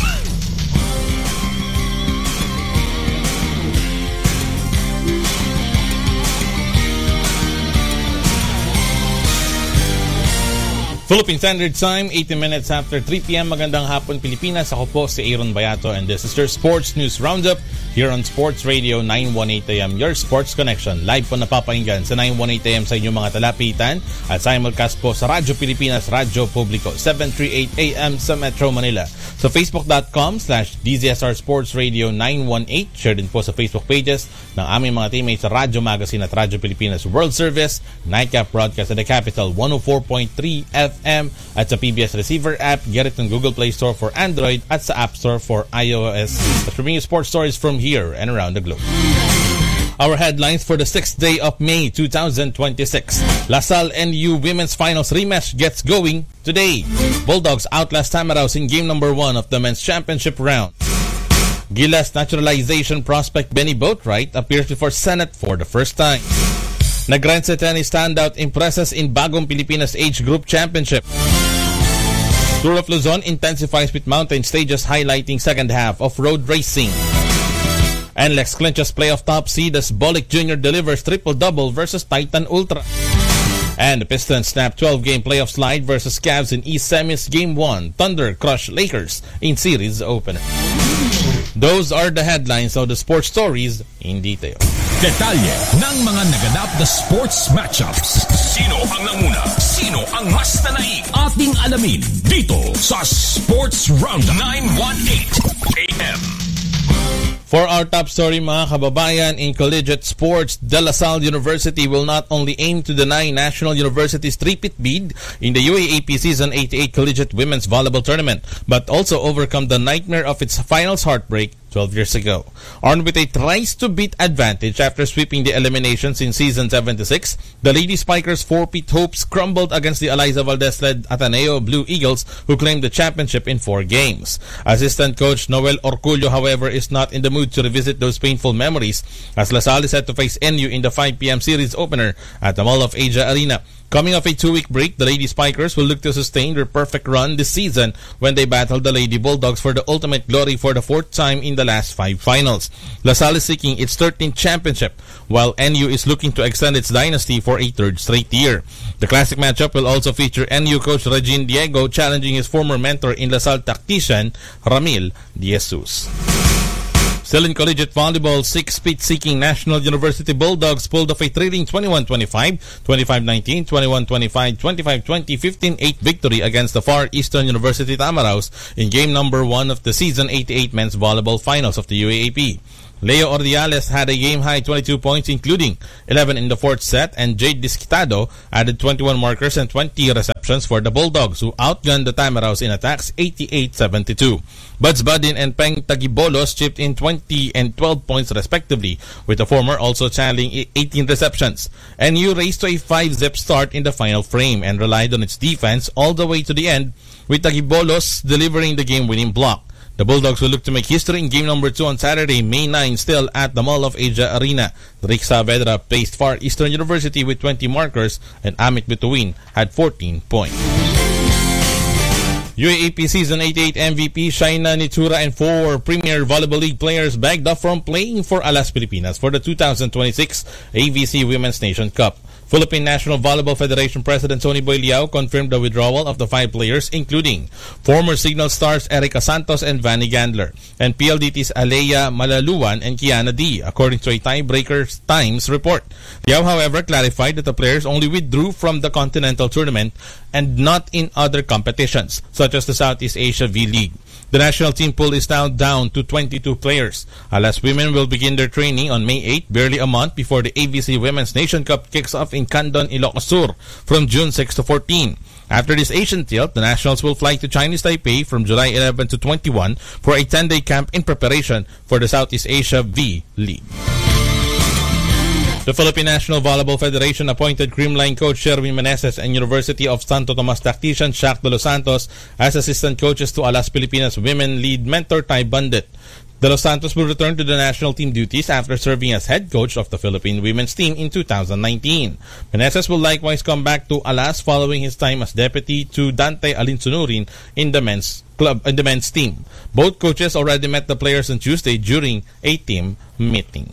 Philippine Standard Time, eighteen minutes after three p m Magandang hapon Pilipinas. Ako po si Aaron Bayato and this is your Sports News Roundup here on Sports Radio nine eighteen A M, your sports connection. Live po napapakinggan sa nine eighteen A M sa inyong mga talapitan at simulcast po sa Radyo Pilipinas, Radyo Publiko, seven thirty-eight A M sa Metro Manila. Sa facebook.com slash DZSR Sports Radio nine eighteen. Share din po sa Facebook pages ng aming mga teammates sa Radyo Magazine at Radyo Pilipinas World Service, Nightcap Broadcast at the Capital one oh four point three F M at sa P B S Receiver app. Get it on Google Play Store for Android at sa App Store for iOS. Let's bring you sports stories from here and around the globe. Our headlines for the sixth day of May twenty twenty-six. LaSalle N U Women's Finals rematch gets going today. Bulldogs outlast Tamaraws in game number one of the men's championship round. Gilas naturalization prospect Benny Boatwright appears before Senate for the first time. Nagrense tennis standout impresses in Bagong Pilipinas Age Group Championship. Tour of Luzon intensifies with mountain stages highlighting second half of road racing. And Lex clinches playoff top seed as Bolick Junior delivers triple-double versus Titan Ultra. And the Pistons snap twelve-game playoff slide versus Cavs in East Semis Game one. Thunder crush Lakers in series opener. Those are the headlines of the sports stories in detail. Detalye ng mga naganap na sports matchups. Sino ang nanguna? Sino ang mas nanaig? Ating alamin dito sa Sports Roundup nine eighteen A M. For our top story mga kababayan, in collegiate sports, De La Salle University will not only aim to deny National University's three-peat bid in the U A A P Season eighty-eight Collegiate Women's Volleyball Tournament, but also overcome the nightmare of its finals heartbreak twelve years ago. Armed with a tries-to-beat advantage after sweeping the eliminations in Season seventy-six, the Lady Spikers' four-peat hopes crumbled against the Eliza Valdez-led Ateneo Blue Eagles, who claimed the championship in four games. Assistant coach Noel Orcullo, however, is not in the mood to revisit those painful memories, as La Salle is set to face N U in the five p m series opener at the Mall of Asia Arena. Coming off a two-week break, the Lady Spikers will look to sustain their perfect run this season when they battle the Lady Bulldogs for the ultimate glory for the fourth time in the last five finals. LaSalle is seeking its thirteenth championship, while N U is looking to extend its dynasty for a third straight year. The classic matchup will also feature N U coach Regine Diego challenging his former mentor in LaSalle tactician Ramil De Jesus. Still in collegiate volleyball, six-speed-seeking National University Bulldogs pulled off a thrilling twenty-one twenty-five, twenty-five nineteen, twenty-one twenty-five, twenty-five twenty, fifteen eight victory against the Far Eastern University Tamaraws in game number one of the season eighty-eight men's volleyball finals of the U A A P. Leo Ordiales had a game-high twenty-two points, including eleven in the fourth set, and Jade Disquitado added twenty-one markers and twenty receptions for the Bulldogs, who outgunned the Tamaraws in attacks eighty-eight seventy-two. Buds Badin and Peng Tagibolos chipped in twenty and twelve points respectively, with the former also channeling eighteen receptions. N U raced to a five-zip start in the final frame and relied on its defense all the way to the end, with Tagibolos delivering the game-winning block. The Bulldogs will look to make history in game number two on Saturday, May ninth, still at the Mall of Asia Arena. Rick Saavedra placed Far Eastern University with twenty markers, and Amit Bituin had fourteen points. U A A P Season eighty-eight M V P Shaina Nitura and four Premier Volleyball League players bagged up from playing for Alas Pilipinas for the two thousand twenty-six A V C Women's Nation Cup. Philippine National Volleyball Federation President Tony Boy Liao confirmed the withdrawal of the five players, including former Signal stars Erica Santos and Vanny Gandler, and P L D T's Alea Malaluan and Kiana D, according to a Tiebreaker Times report. Liao, however, clarified that the players only withdrew from the Continental Tournament and not in other competitions, such as the Southeast Asia V-League. The national team pool is now down to twenty-two players. Alas women will begin their training on May eighth, barely a month before the A V C Women's Nation Cup kicks off in Candon, Ilocos Sur from June sixth to fourteen. After this Asian tilt, the Nationals will fly to Chinese Taipei from July eleventh to twenty-one for a ten-day camp in preparation for the Southeast Asia V-League. The Philippine National Volleyball Federation appointed Creamline coach Sherwin Meneses and University of Santo Tomas tactician Shaq De Los Santos as assistant coaches to Alas Pilipinas women lead mentor Ty Bandit. De Los Santos will return to the national team duties after serving as head coach of the Philippine women's team in two thousand nineteen. Meneses will likewise come back to Alas following his time as deputy to Dante Alinsunurin in the men's club in the men's team. Both coaches already met the players on Tuesday during a team meeting.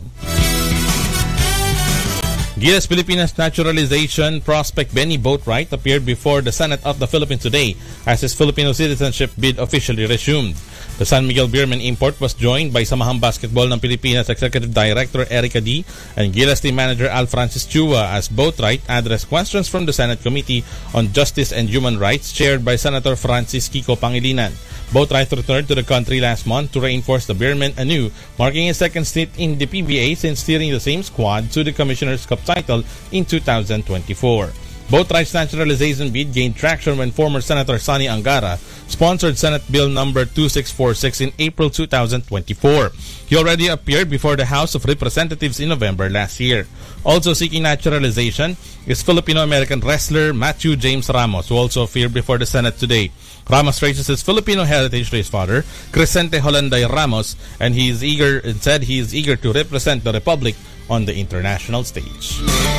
Gilas Pilipinas naturalization prospect Benny Boatwright appeared before the Senate of the Philippines today as his Filipino citizenship bid officially resumed. The San Miguel Beerman import was joined by Samahang Basketball ng Pilipinas Executive Director Erica D. and Gilas team manager Al Francis Chua as Boatwright addressed questions from the Senate Committee on Justice and Human Rights chaired by Senator Francis Kiko Pangilinan. Boatwright returned to the country last month to reinforce the Beerman anew, marking his second stint in the P B A since steering the same squad to the Commissioner's Cup title in two thousand twenty-four. Boatwright's naturalization bid gained traction when former Senator Sonny Angara sponsored Senate Bill number two six four six in April two thousand twenty-four. He already appeared before the House of Representatives in November last year. Also seeking naturalization is Filipino-American wrestler Matthew James Ramos, who also appeared before the Senate today. Ramos traces his Filipino heritage to his father, Crescente Holanday Ramos, and he is eager and said he is eager to represent the Republic on the international stage.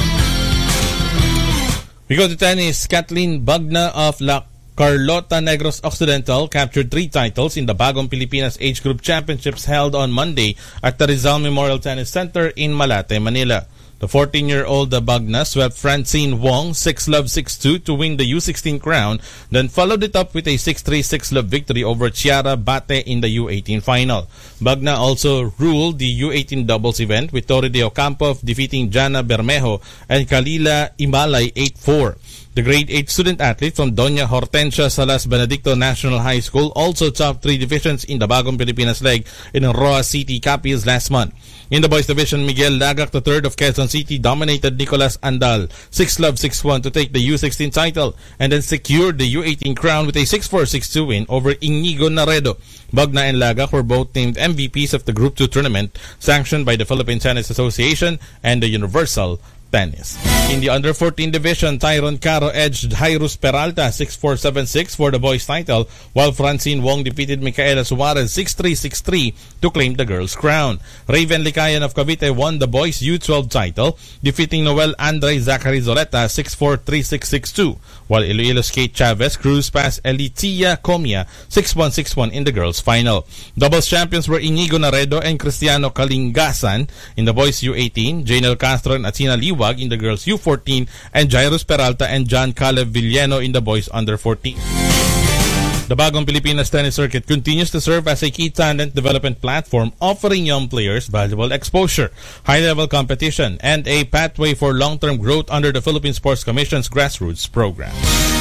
We go to tennis. Kathleen Bagna of La Carlota Negros Occidental captured three titles in the Bagong Pilipinas Age Group Championships held on Monday at the Rizal Memorial Tennis Center in Malate, Manila. The fourteen-year-old Bagna swept Francine Wong six love six two to win the U sixteen crown, then followed it up with a six three six love victory over Chiara Bate in the U eighteen final. Bagna also ruled the U eighteen doubles event with Tori de Ocampo defeating Jana Bermejo and Kalila Imalay eight four. The grade eight student athlete from Doña Hortensia Salas Benedicto National High School also topped three divisions in the Bagong Pilipinas leg in Roa City, Capiz last month. In the boys division, Miguel Lagak the third of Quezon City dominated Nicolas Andal six love six one to take the U sixteen title and then secured the U eighteen crown with a six four six two win over Inigo Naredo. Bagna and Lagak were both named M V Ps of the Group two tournament sanctioned by the Philippine Tennis Association and the Universal tennis. In the under fourteen division, Tyron Caro edged Jairus Peralta six four seven six for the boys title, while Francine Wong defeated Micaela Suarez six three six three to claim the girls' crown. Raven Licayan of Cavite won the boys U twelve title, defeating Noel Andre Zachary Zoleta six four three six six two, while Iloilo's Kate Chavez cruised past Elitia Comia six one six one in the girls' final. Doubles champions were Inigo Naredo and Cristiano Kalingasan in the boys U eighteen, Janel Castro and Athena Liwag in the girls U fourteen, and Jairus Peralta and John Caleb Villeno in the boys under fourteen. The bagong Pilipinas tennis circuit continues to serve as a key talent development platform, offering young players valuable exposure, high-level competition, and a pathway for long-term growth under the Philippine Sports Commission's grassroots program.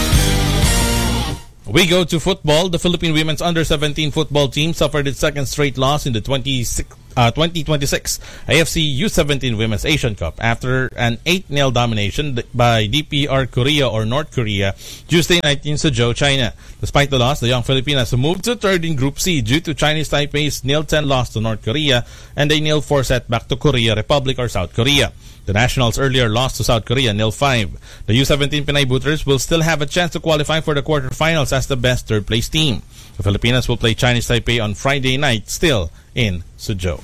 We go to football. The Philippine women's under seventeen football team suffered its second straight loss in the twenty twenty-six A F C U seventeen Women's Asian Cup after an eight nil domination by D P R Korea or North Korea Tuesday night in Suzhou, China. Despite the loss, the young Filipinas moved to third in Group C due to Chinese Taipei's nil ten loss to North Korea and a nil four setback to Korea Republic or South Korea. The Nationals earlier lost to South Korea nil five. The U seventeen Pinay Booters will still have a chance to qualify for the quarterfinals as the best third-place team. The Filipinas will play Chinese Taipei on Friday night, still in Suzhou.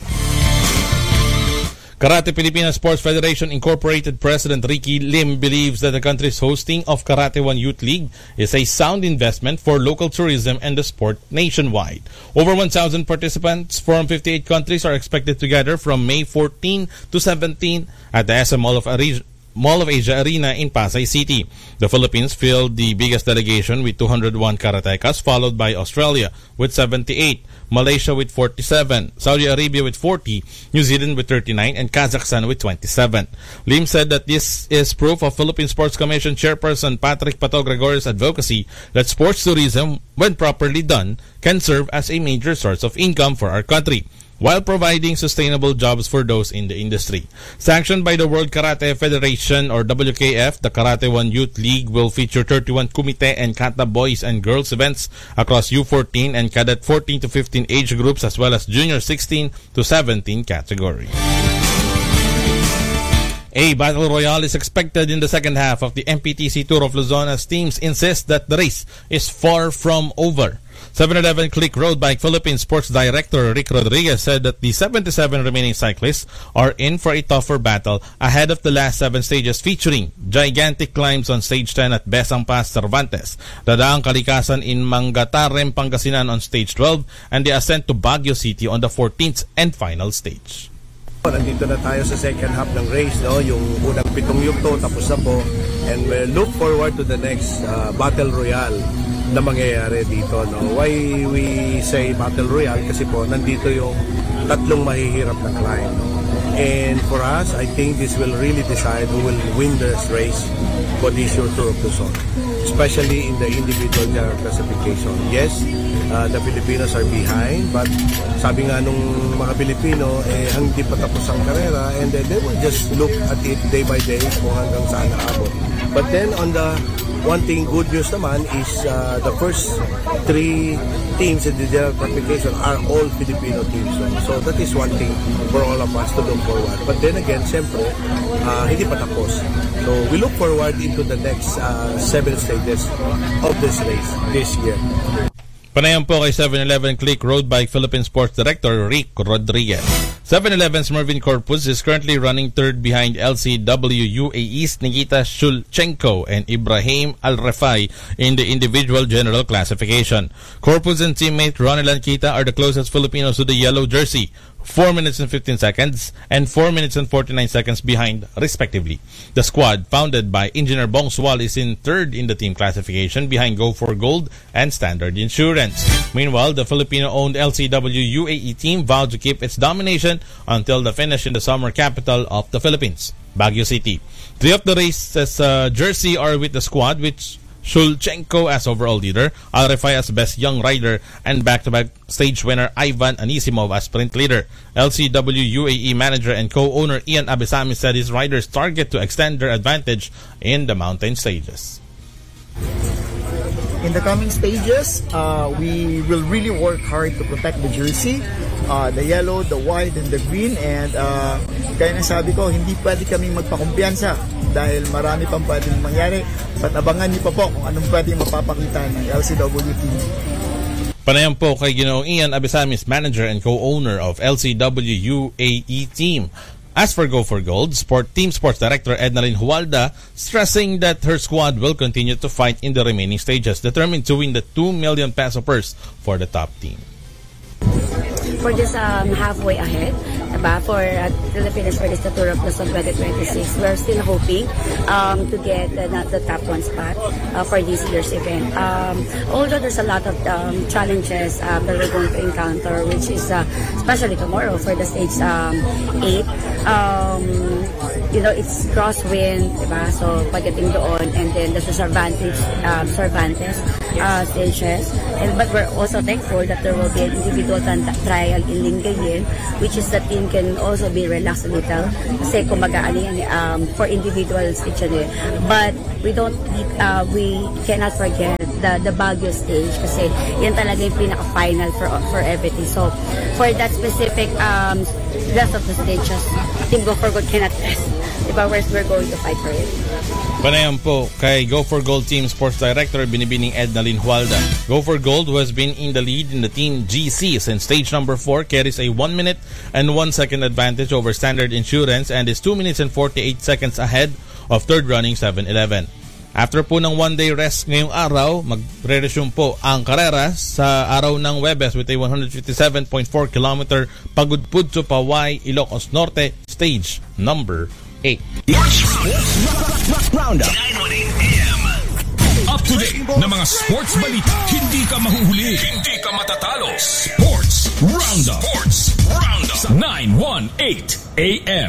Karate Pilipinas Sports Federation Incorporated President Ricky Lim believes that the country's hosting of Karate One Youth League is a sound investment for local tourism and the sport nationwide. Over one thousand participants from fifty-eight countries are expected to gather from May fourteenth to seventeenth at the S M Mall of Asia. Mall of Asia Arena in Pasay City. The Philippines filled the biggest delegation with two hundred one karatekas, followed by Australia with seventy-eight, Malaysia with forty-seven, Saudi Arabia with forty, New Zealand with thirty-nine, and Kazakhstan with twenty-seven. Lim said that this is proof of Philippine Sports Commission Chairperson Patrick Pato Gregorio's advocacy that sports tourism, when properly done, can serve as a major source of income for our country, while providing sustainable jobs for those in the industry. Sanctioned by the World Karate Federation or W K F, the Karate One Youth League will feature thirty-one kumite and kata boys and girls events across U fourteen and cadet fourteen to fifteen age groups, as well as junior sixteen to seventeen category. A battle royale is expected in the second half of the M P T C Tour of Luzon as teams insist that the race is far from over. seven eleven Click Road Bike Philippines Sports Director Rick Rodriguez said that the seventy-seven remaining cyclists are in for a tougher battle ahead of the last seven stages, featuring gigantic climbs on Stage ten at Besang Pass, Cervantes, Dadaang Kalikasan in Mangatarem, Pangasinan on Stage twelve, and the ascent to Baguio City on the fourteenth and final stage. Nandito na tayo sa second half ng race, no? Yung unang pitong yugto tapos na po, and we look forward to the next uh, battle royale na mangyayari dito, no? Why we say battle royale? Kasi po nandito yung tatlong mahihirap na climb, no? And for us, I think this will really decide who will win this race for this year Tour of Luzon, especially in the individual classification. Yes, uh, the Filipinos are behind, but sabi nga nung mga Pilipino, eh, hindi pa tapos ang karera, and then they will just look at it day by day kung hanggang saan naabot. But then on the one thing, good news naman is uh, the first three teams in the general classification are all Filipino teams. So, so that is one thing for all of us to look forward. But then again, siyempre, uh, hindi pa tapos. So we look forward into the next uh, seven stages of this race this year. Panayam po kay seven eleven Click Road Bike Philippine Sports Director Rick Rodriguez. seven eleven's Mervin Corpus is currently running third behind L C W U A E's Nikita Shulchenko and Ibrahim Al-Refai in the individual general classification. Corpus and teammate Ronelan Kita are the closest Filipinos to the yellow jersey, four minutes and fifteen seconds and four minutes and forty-nine seconds behind, respectively. The squad, founded by Engineer Bong Sual, is in third in the team classification behind Go for Gold and Standard Insurance. Meanwhile, the Filipino-owned L C W U A E team vowed to keep its domination until the finish in the summer capital of the Philippines, Baguio City. Three of the race's uh, jersey are with the squad, which Shulchenko as overall leader, Al-Refai as best young rider, and back-to-back stage winner Ivan Anisimov as sprint leader. L C W U A E manager and co-owner Ian Abesami said his riders target to extend their advantage in the mountain stages. In the coming stages, uh, we will really work hard to protect the jersey. uh, the yellow, the white, and the green. And uh, kaya na sabi ko, hindi pwede kaming magpakumpiyansa dahil marami pang pwedeng mangyari. But abangan niyo pa po kung anong pwedeng mapapakita ng L C W team. Panayam po kay Ginoong Ian Abisamis, manager and co-owner of L C W U A E team. As for Go for Gold, Sport Team Sports Director Ednalyn Hualda stressing that her squad will continue to fight in the remaining stages, determined to win the two million peso purse for the top team. For this um, halfway ahead, diba? For uh, Philippines for this Tour of Luzon twenty twenty-six, we're still hoping um, to get uh, the top one spot uh, for this year's event. Um, although there's a lot of um, challenges uh, that we're going to encounter, which is uh, especially tomorrow for the stage um, eight. Um, you know, it's crosswind, diba? So pagdating doon, and then there's a Cervantes, um, Cervantes uh, stages. And but we're also thankful that there will be an individual trial in Lingayen, which is the team can also be relaxed a little. Kasi kumaga ano yan, um, for individuals each other. But we don't, uh, we cannot forget the the Baguio stage kasi yan talaga yung pinaka-final for for everything. So for that specific um, rest of the stages, Team Go for Gold cannot rest. Diba, we're going to fight for it. Panayam po kay Go for Gold Team Sports Director Binibining Ednalyn Hualda. Go for Gold, who has been in the lead in the Team G C since stage number four, carries a one minute and one second advantage over Standard Insurance and is two minutes and forty-eight seconds ahead of third running seven eleven. After po ng one-day rest ngayong araw, magre-resume po ang karera sa araw ng Webes with a one fifty-seven point four kilometer Pagudpud to Paway, Ilocos Norte, stage number eight. Roundup. nine eighteen A M. Up to date na mga sports balita. Hindi ka mahuhuli. Hindi ka matatalo. Sports Roundup. Sports Roundup. nine eighteen A M.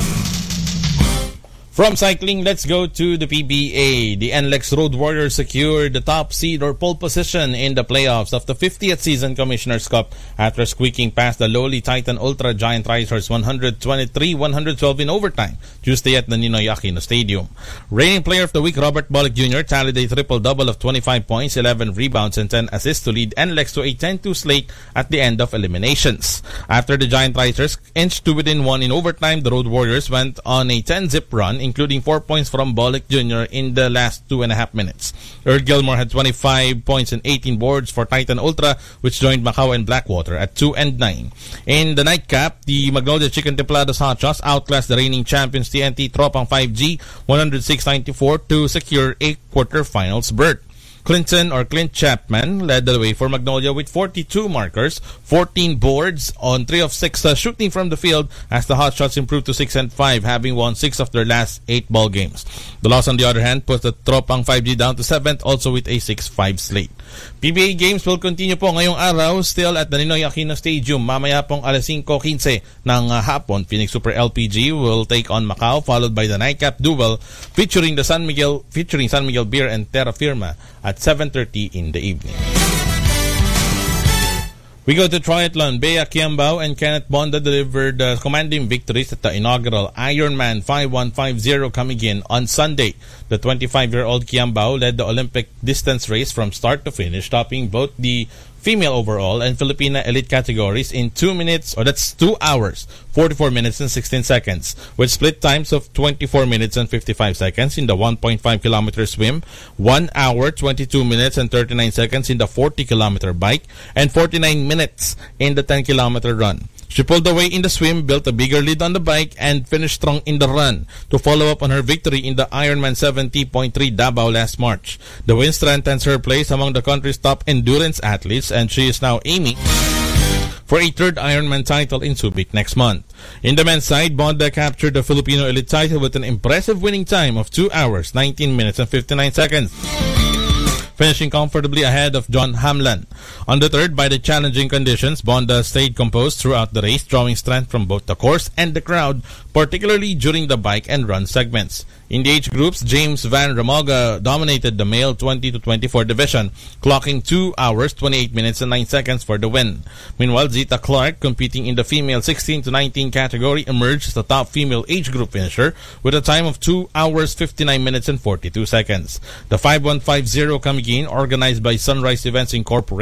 From cycling, let's go to the P B A. The N L E X Road Warriors secured the top seed or pole position in the playoffs of the fiftieth Season Commissioner's Cup after squeaking past the lowly Titan Ultra Giant Risers one twenty-three one twelve in overtime Tuesday at the Ninoy Aquino Stadium. Reigning Player of the Week Robert Bolick Junior tallied a triple-double of twenty-five points, eleven rebounds, and ten assists to lead N L E X to a ten two slate at the end of eliminations. After the Giant Risers inched to within one in overtime, the Road Warriors went on a ten-zip run, including four points from Bolick Junior in the last two and a half minutes. Earl Gilmore had twenty-five points and eighteen boards for Titan Ultra, which joined Macau and Blackwater at two and nine. In the nightcap, the Magnolia Chicken Templados Hotshots outclassed the reigning champions T N T Tropang five G one oh six ninety-four to secure a quarterfinals berth. Clinton or Clint Chapman led the way for Magnolia with forty-two markers, fourteen boards on three of six uh, shooting from the field as the Hotshots improved to six and five, having won six of their last eight ball games. The loss, on the other hand, puts the Tropang five G down to seventh, also with a six five slate. P B A games will continue po ngayong araw, still at the Ninoy Aquino Stadium. Mamaya pong alas five fifteen ng uh, hapon, Phoenix Super L P G will take on Macau, followed by the nightcap duel featuring the San Miguel featuring San Miguel Beer and Terra Firma at seven thirty in the evening. We go to triathlon. Bea Kiambao and Kenneth Bonda delivered uh, commanding victories at the inaugural Ironman five one five zero Camiguin on Sunday. The twenty-five-year-old Kiambao led the Olympic distance race from start to finish, topping both the female overall and Filipina elite categories in two minutes, or that's two hours, forty-four minutes and sixteen seconds, with split times of twenty-four minutes and fifty-five seconds in the one point five kilometer swim, one hour, twenty-two minutes and thirty-nine seconds in the forty kilometer bike, and forty-nine minutes in the ten kilometer run. She pulled away in the swim, built a bigger lead on the bike, and finished strong in the run to follow up on her victory in the Ironman seventy point three Davao last March. The win strengthens her place among the country's top endurance athletes, and she is now aiming for a third Ironman title in Subic next month. In the men's side, Bonda captured the Filipino elite title with an impressive winning time of two hours, nineteen minutes and fifty-nine seconds. Finishing comfortably ahead of John Hamlan. Undeterred by the challenging conditions, Bonda stayed composed throughout the race, drawing strength from both the course and the crowd, particularly during the bike and run segments. In the age groups, James Van Ramoga dominated the male twenty to twenty-four division, clocking two hours, twenty-eight minutes and nine seconds for the win. Meanwhile, Zita Clark, competing in the female sixteen to nineteen category, emerged as the top female age group finisher with a time of two hours, fifty-nine minutes and forty-two seconds. The five one five zero Camiguin, organized by Sunrise Events Incorporated,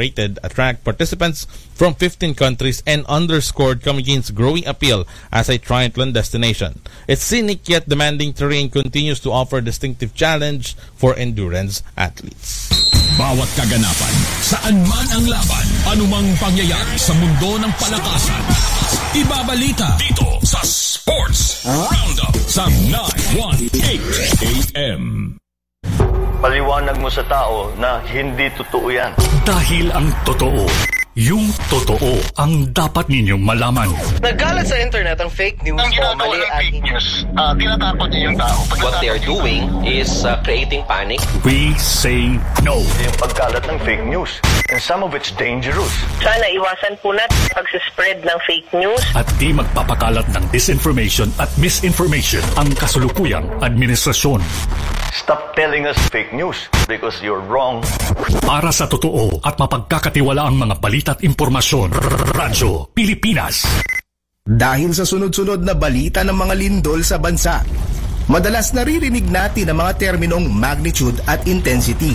celebrated attract participants from fifteen countries and underscored Camiguin's growing appeal as a triathlon destination. Its scenic yet demanding terrain continues to offer a distinctive challenge for endurance athletes. Bawat kaganapan, saan man ang laban, anumang pangyayari sa mundo ng palakasan, ibabalita dito sa Sports Roundup sa nine one eight A M. Paliwanag mo sa tao na hindi totoo yan. Dahil ang totoo, yung totoo ang dapat ninyong malaman. Nagkalat sa internet ang fake news Ang o ginagawa mali ng at fake news, uh, tinatakot niyo yung tao. what they are doing is uh, creating panic. We say no. Yung pagkalat ng fake news, and some of it's dangerous. Sana iwasan po natin pag-spread ng fake news. At di magpapakalat ng disinformation at misinformation ang kasulukuyang administrasyon. Stop telling us fake news because you're wrong. Para sa totoo at mapagkakatiwalaang mga balita at impormasyon, Radyo Pilipinas. Dahil sa sunod-sunod na balita ng mga lindol sa bansa, madalas naririnig natin ang mga terminong magnitude at intensity.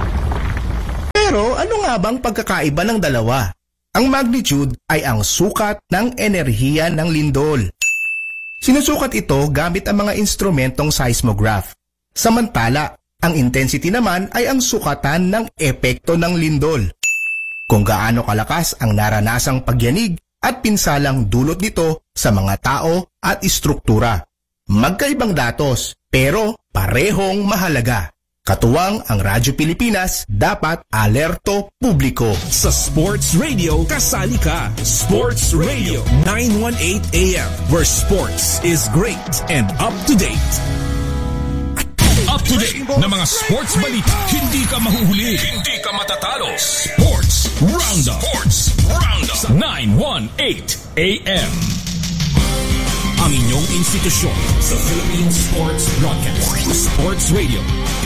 Pero ano nga bang pagkakaiba ng dalawa? Ang magnitude ay ang sukat ng enerhiya ng lindol. Sinusukat ito gamit ang mga instrumentong seismograph. Samantala, ang intensity naman ay ang sukatan ng epekto ng lindol. Kung gaano kalakas ang naranasang pagyanig at pinsalang dulot nito sa mga tao at istruktura. Magkaibang datos, pero parehong mahalaga. Katuwang ang Radyo Pilipinas, dapat alerto publiko. Sa Sports Radio, kasali ka. Sports Radio nine one eight A M, where sports is great and up to date. Up to date na mga sports balita. Hindi ka mahuhuli. Hindi ka matatalo. Sports Roundup. Sports Roundup. nine one eight A M. Ang inyong institusyon sa Philippine Sports Broadcast. Sports Radio.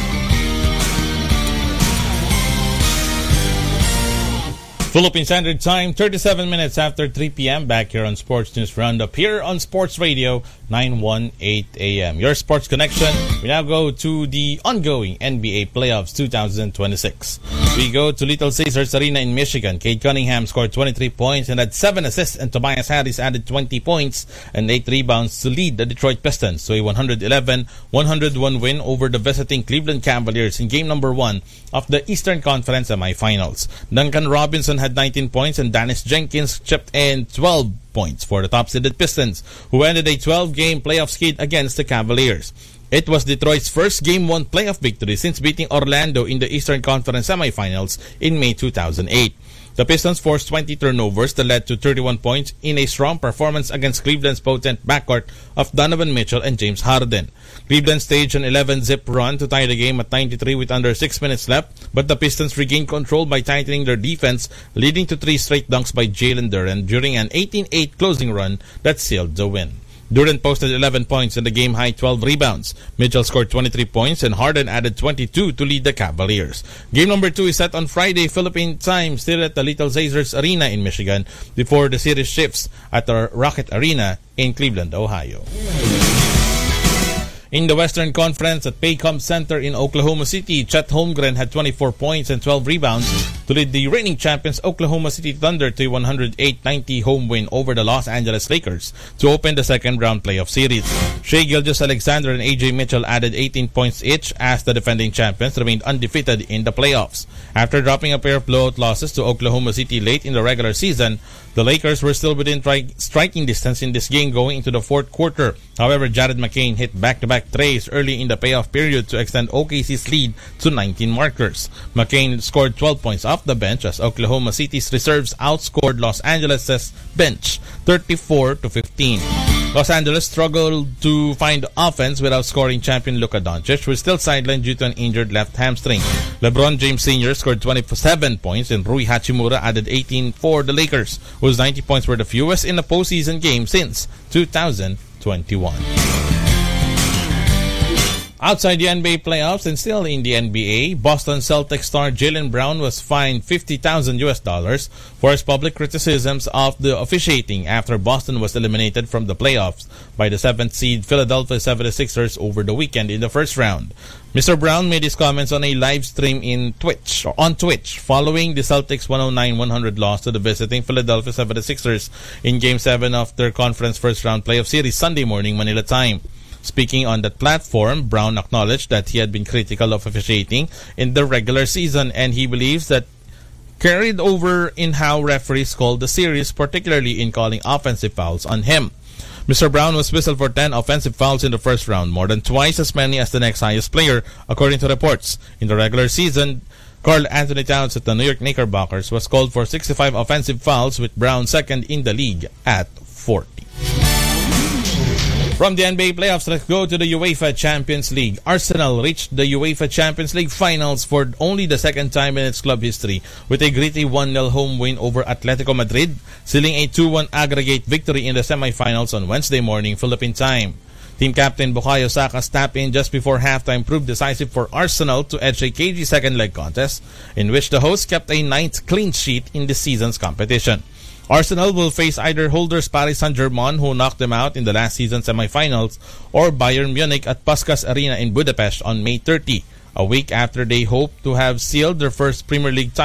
Philippine Standard Time, thirty-seven minutes after three P M Back here on Sports News Roundup here on Sports Radio nine one eight A M. Your sports connection. We now go to the ongoing N B A playoffs twenty twenty-six. We go to Little Caesars Arena in Michigan. Cade Cunningham scored twenty-three points and had seven assists, and Tobias Harris added twenty points and eight rebounds to lead the Detroit Pistons to a one eleven one oh one win over the visiting Cleveland Cavaliers in game number one of the Eastern Conference semifinals. Duncan Robinson had nineteen points and Dennis Jenkins chipped in twelve points for the top-seeded Pistons, who ended a twelve-game playoff skid against the Cavaliers. It was Detroit's first Game one playoff victory since beating Orlando in the Eastern Conference semifinals in May two thousand eight. The Pistons forced twenty turnovers that led to thirty-one points in a strong performance against Cleveland's potent backcourt of Donovan Mitchell and James Harden. Cleveland staged an eleven-zip run to tie the game at ninety-three with under six minutes left, but the Pistons regained control by tightening their defense, leading to three straight dunks by Jalen Duren during an eighteen eight closing run that sealed the win. Duren posted eleven points and the game-high twelve rebounds. Mitchell scored twenty-three points and Harden added twenty-two to lead the Cavaliers. Game number two is set on Friday, Philippine time, still at the Little Caesars Arena in Michigan, before the series shifts at the Rocket Arena in Cleveland, Ohio. In the Western Conference at Paycom Center in Oklahoma City, Chet Holmgren had twenty-four points and twelve rebounds to lead the reigning champions Oklahoma City Thunder to a one oh eight ninety home win over the Los Angeles Lakers to open the second-round playoff series. Shai Gilgeous-Alexander and A J Mitchell added eighteen points each as the defending champions remained undefeated in the playoffs. After dropping a pair of blowout losses to Oklahoma City late in the regular season, the Lakers were still within tri- striking distance in this game going into the fourth quarter. However, Jared McCain hit back-to-back threes early in the payoff period to extend O K C's lead to nineteen markers. McCain scored twelve points off the bench as Oklahoma City's reserves outscored Los Angeles' bench thirty-four to fifteen. Los Angeles struggled to find offense without scoring champion Luka Doncic, who is still sidelined due to an injured left hamstring. LeBron James Senior scored twenty-seven points and Rui Hachimura added eighteen for the Lakers, whose ninety points were the fewest in a postseason game since two thousand twenty-one. Outside the N B A playoffs and still in the N B A, Boston Celtics star Jaylen Brown was fined fifty thousand U S dollars for his public criticisms of the officiating after Boston was eliminated from the playoffs by the seventh seed Philadelphia seventy-sixers over the weekend in the first round. Mister Brown made his comments on a live stream in Twitch or on Twitch following the Celtics one oh nine one hundred loss to the visiting Philadelphia seventy-sixers in Game seven of their conference first round playoff series Sunday morning Manila time. Speaking on that platform, Brown acknowledged that he had been critical of officiating in the regular season and he believes that carried over in how referees called the series, particularly in calling offensive fouls on him. Mister Brown was whistled for ten offensive fouls in the first round, more than twice as many as the next highest player, according to reports. In the regular season, Karl Anthony Towns at the New York Knickerbockers was called for sixty-five offensive fouls, with Brown second in the league at forty. From the N B A playoffs, let's go to the UEFA Champions League. Arsenal reached the UEFA Champions League finals for only the second time in its club history with a gritty one nil home win over Atletico Madrid, sealing a two one aggregate victory in the semifinals on Wednesday morning Philippine time. Team captain Bukayo Saka's tap-in just before halftime proved decisive for Arsenal to edge a cagey second leg contest in which the hosts kept a ninth clean sheet in the season's competition. Arsenal will face either holders Paris Saint-Germain, who knocked them out in the last season's semifinals, or Bayern Munich at Puskás Arena in Budapest on May thirtieth, a week after they hope to have sealed their first Premier League title.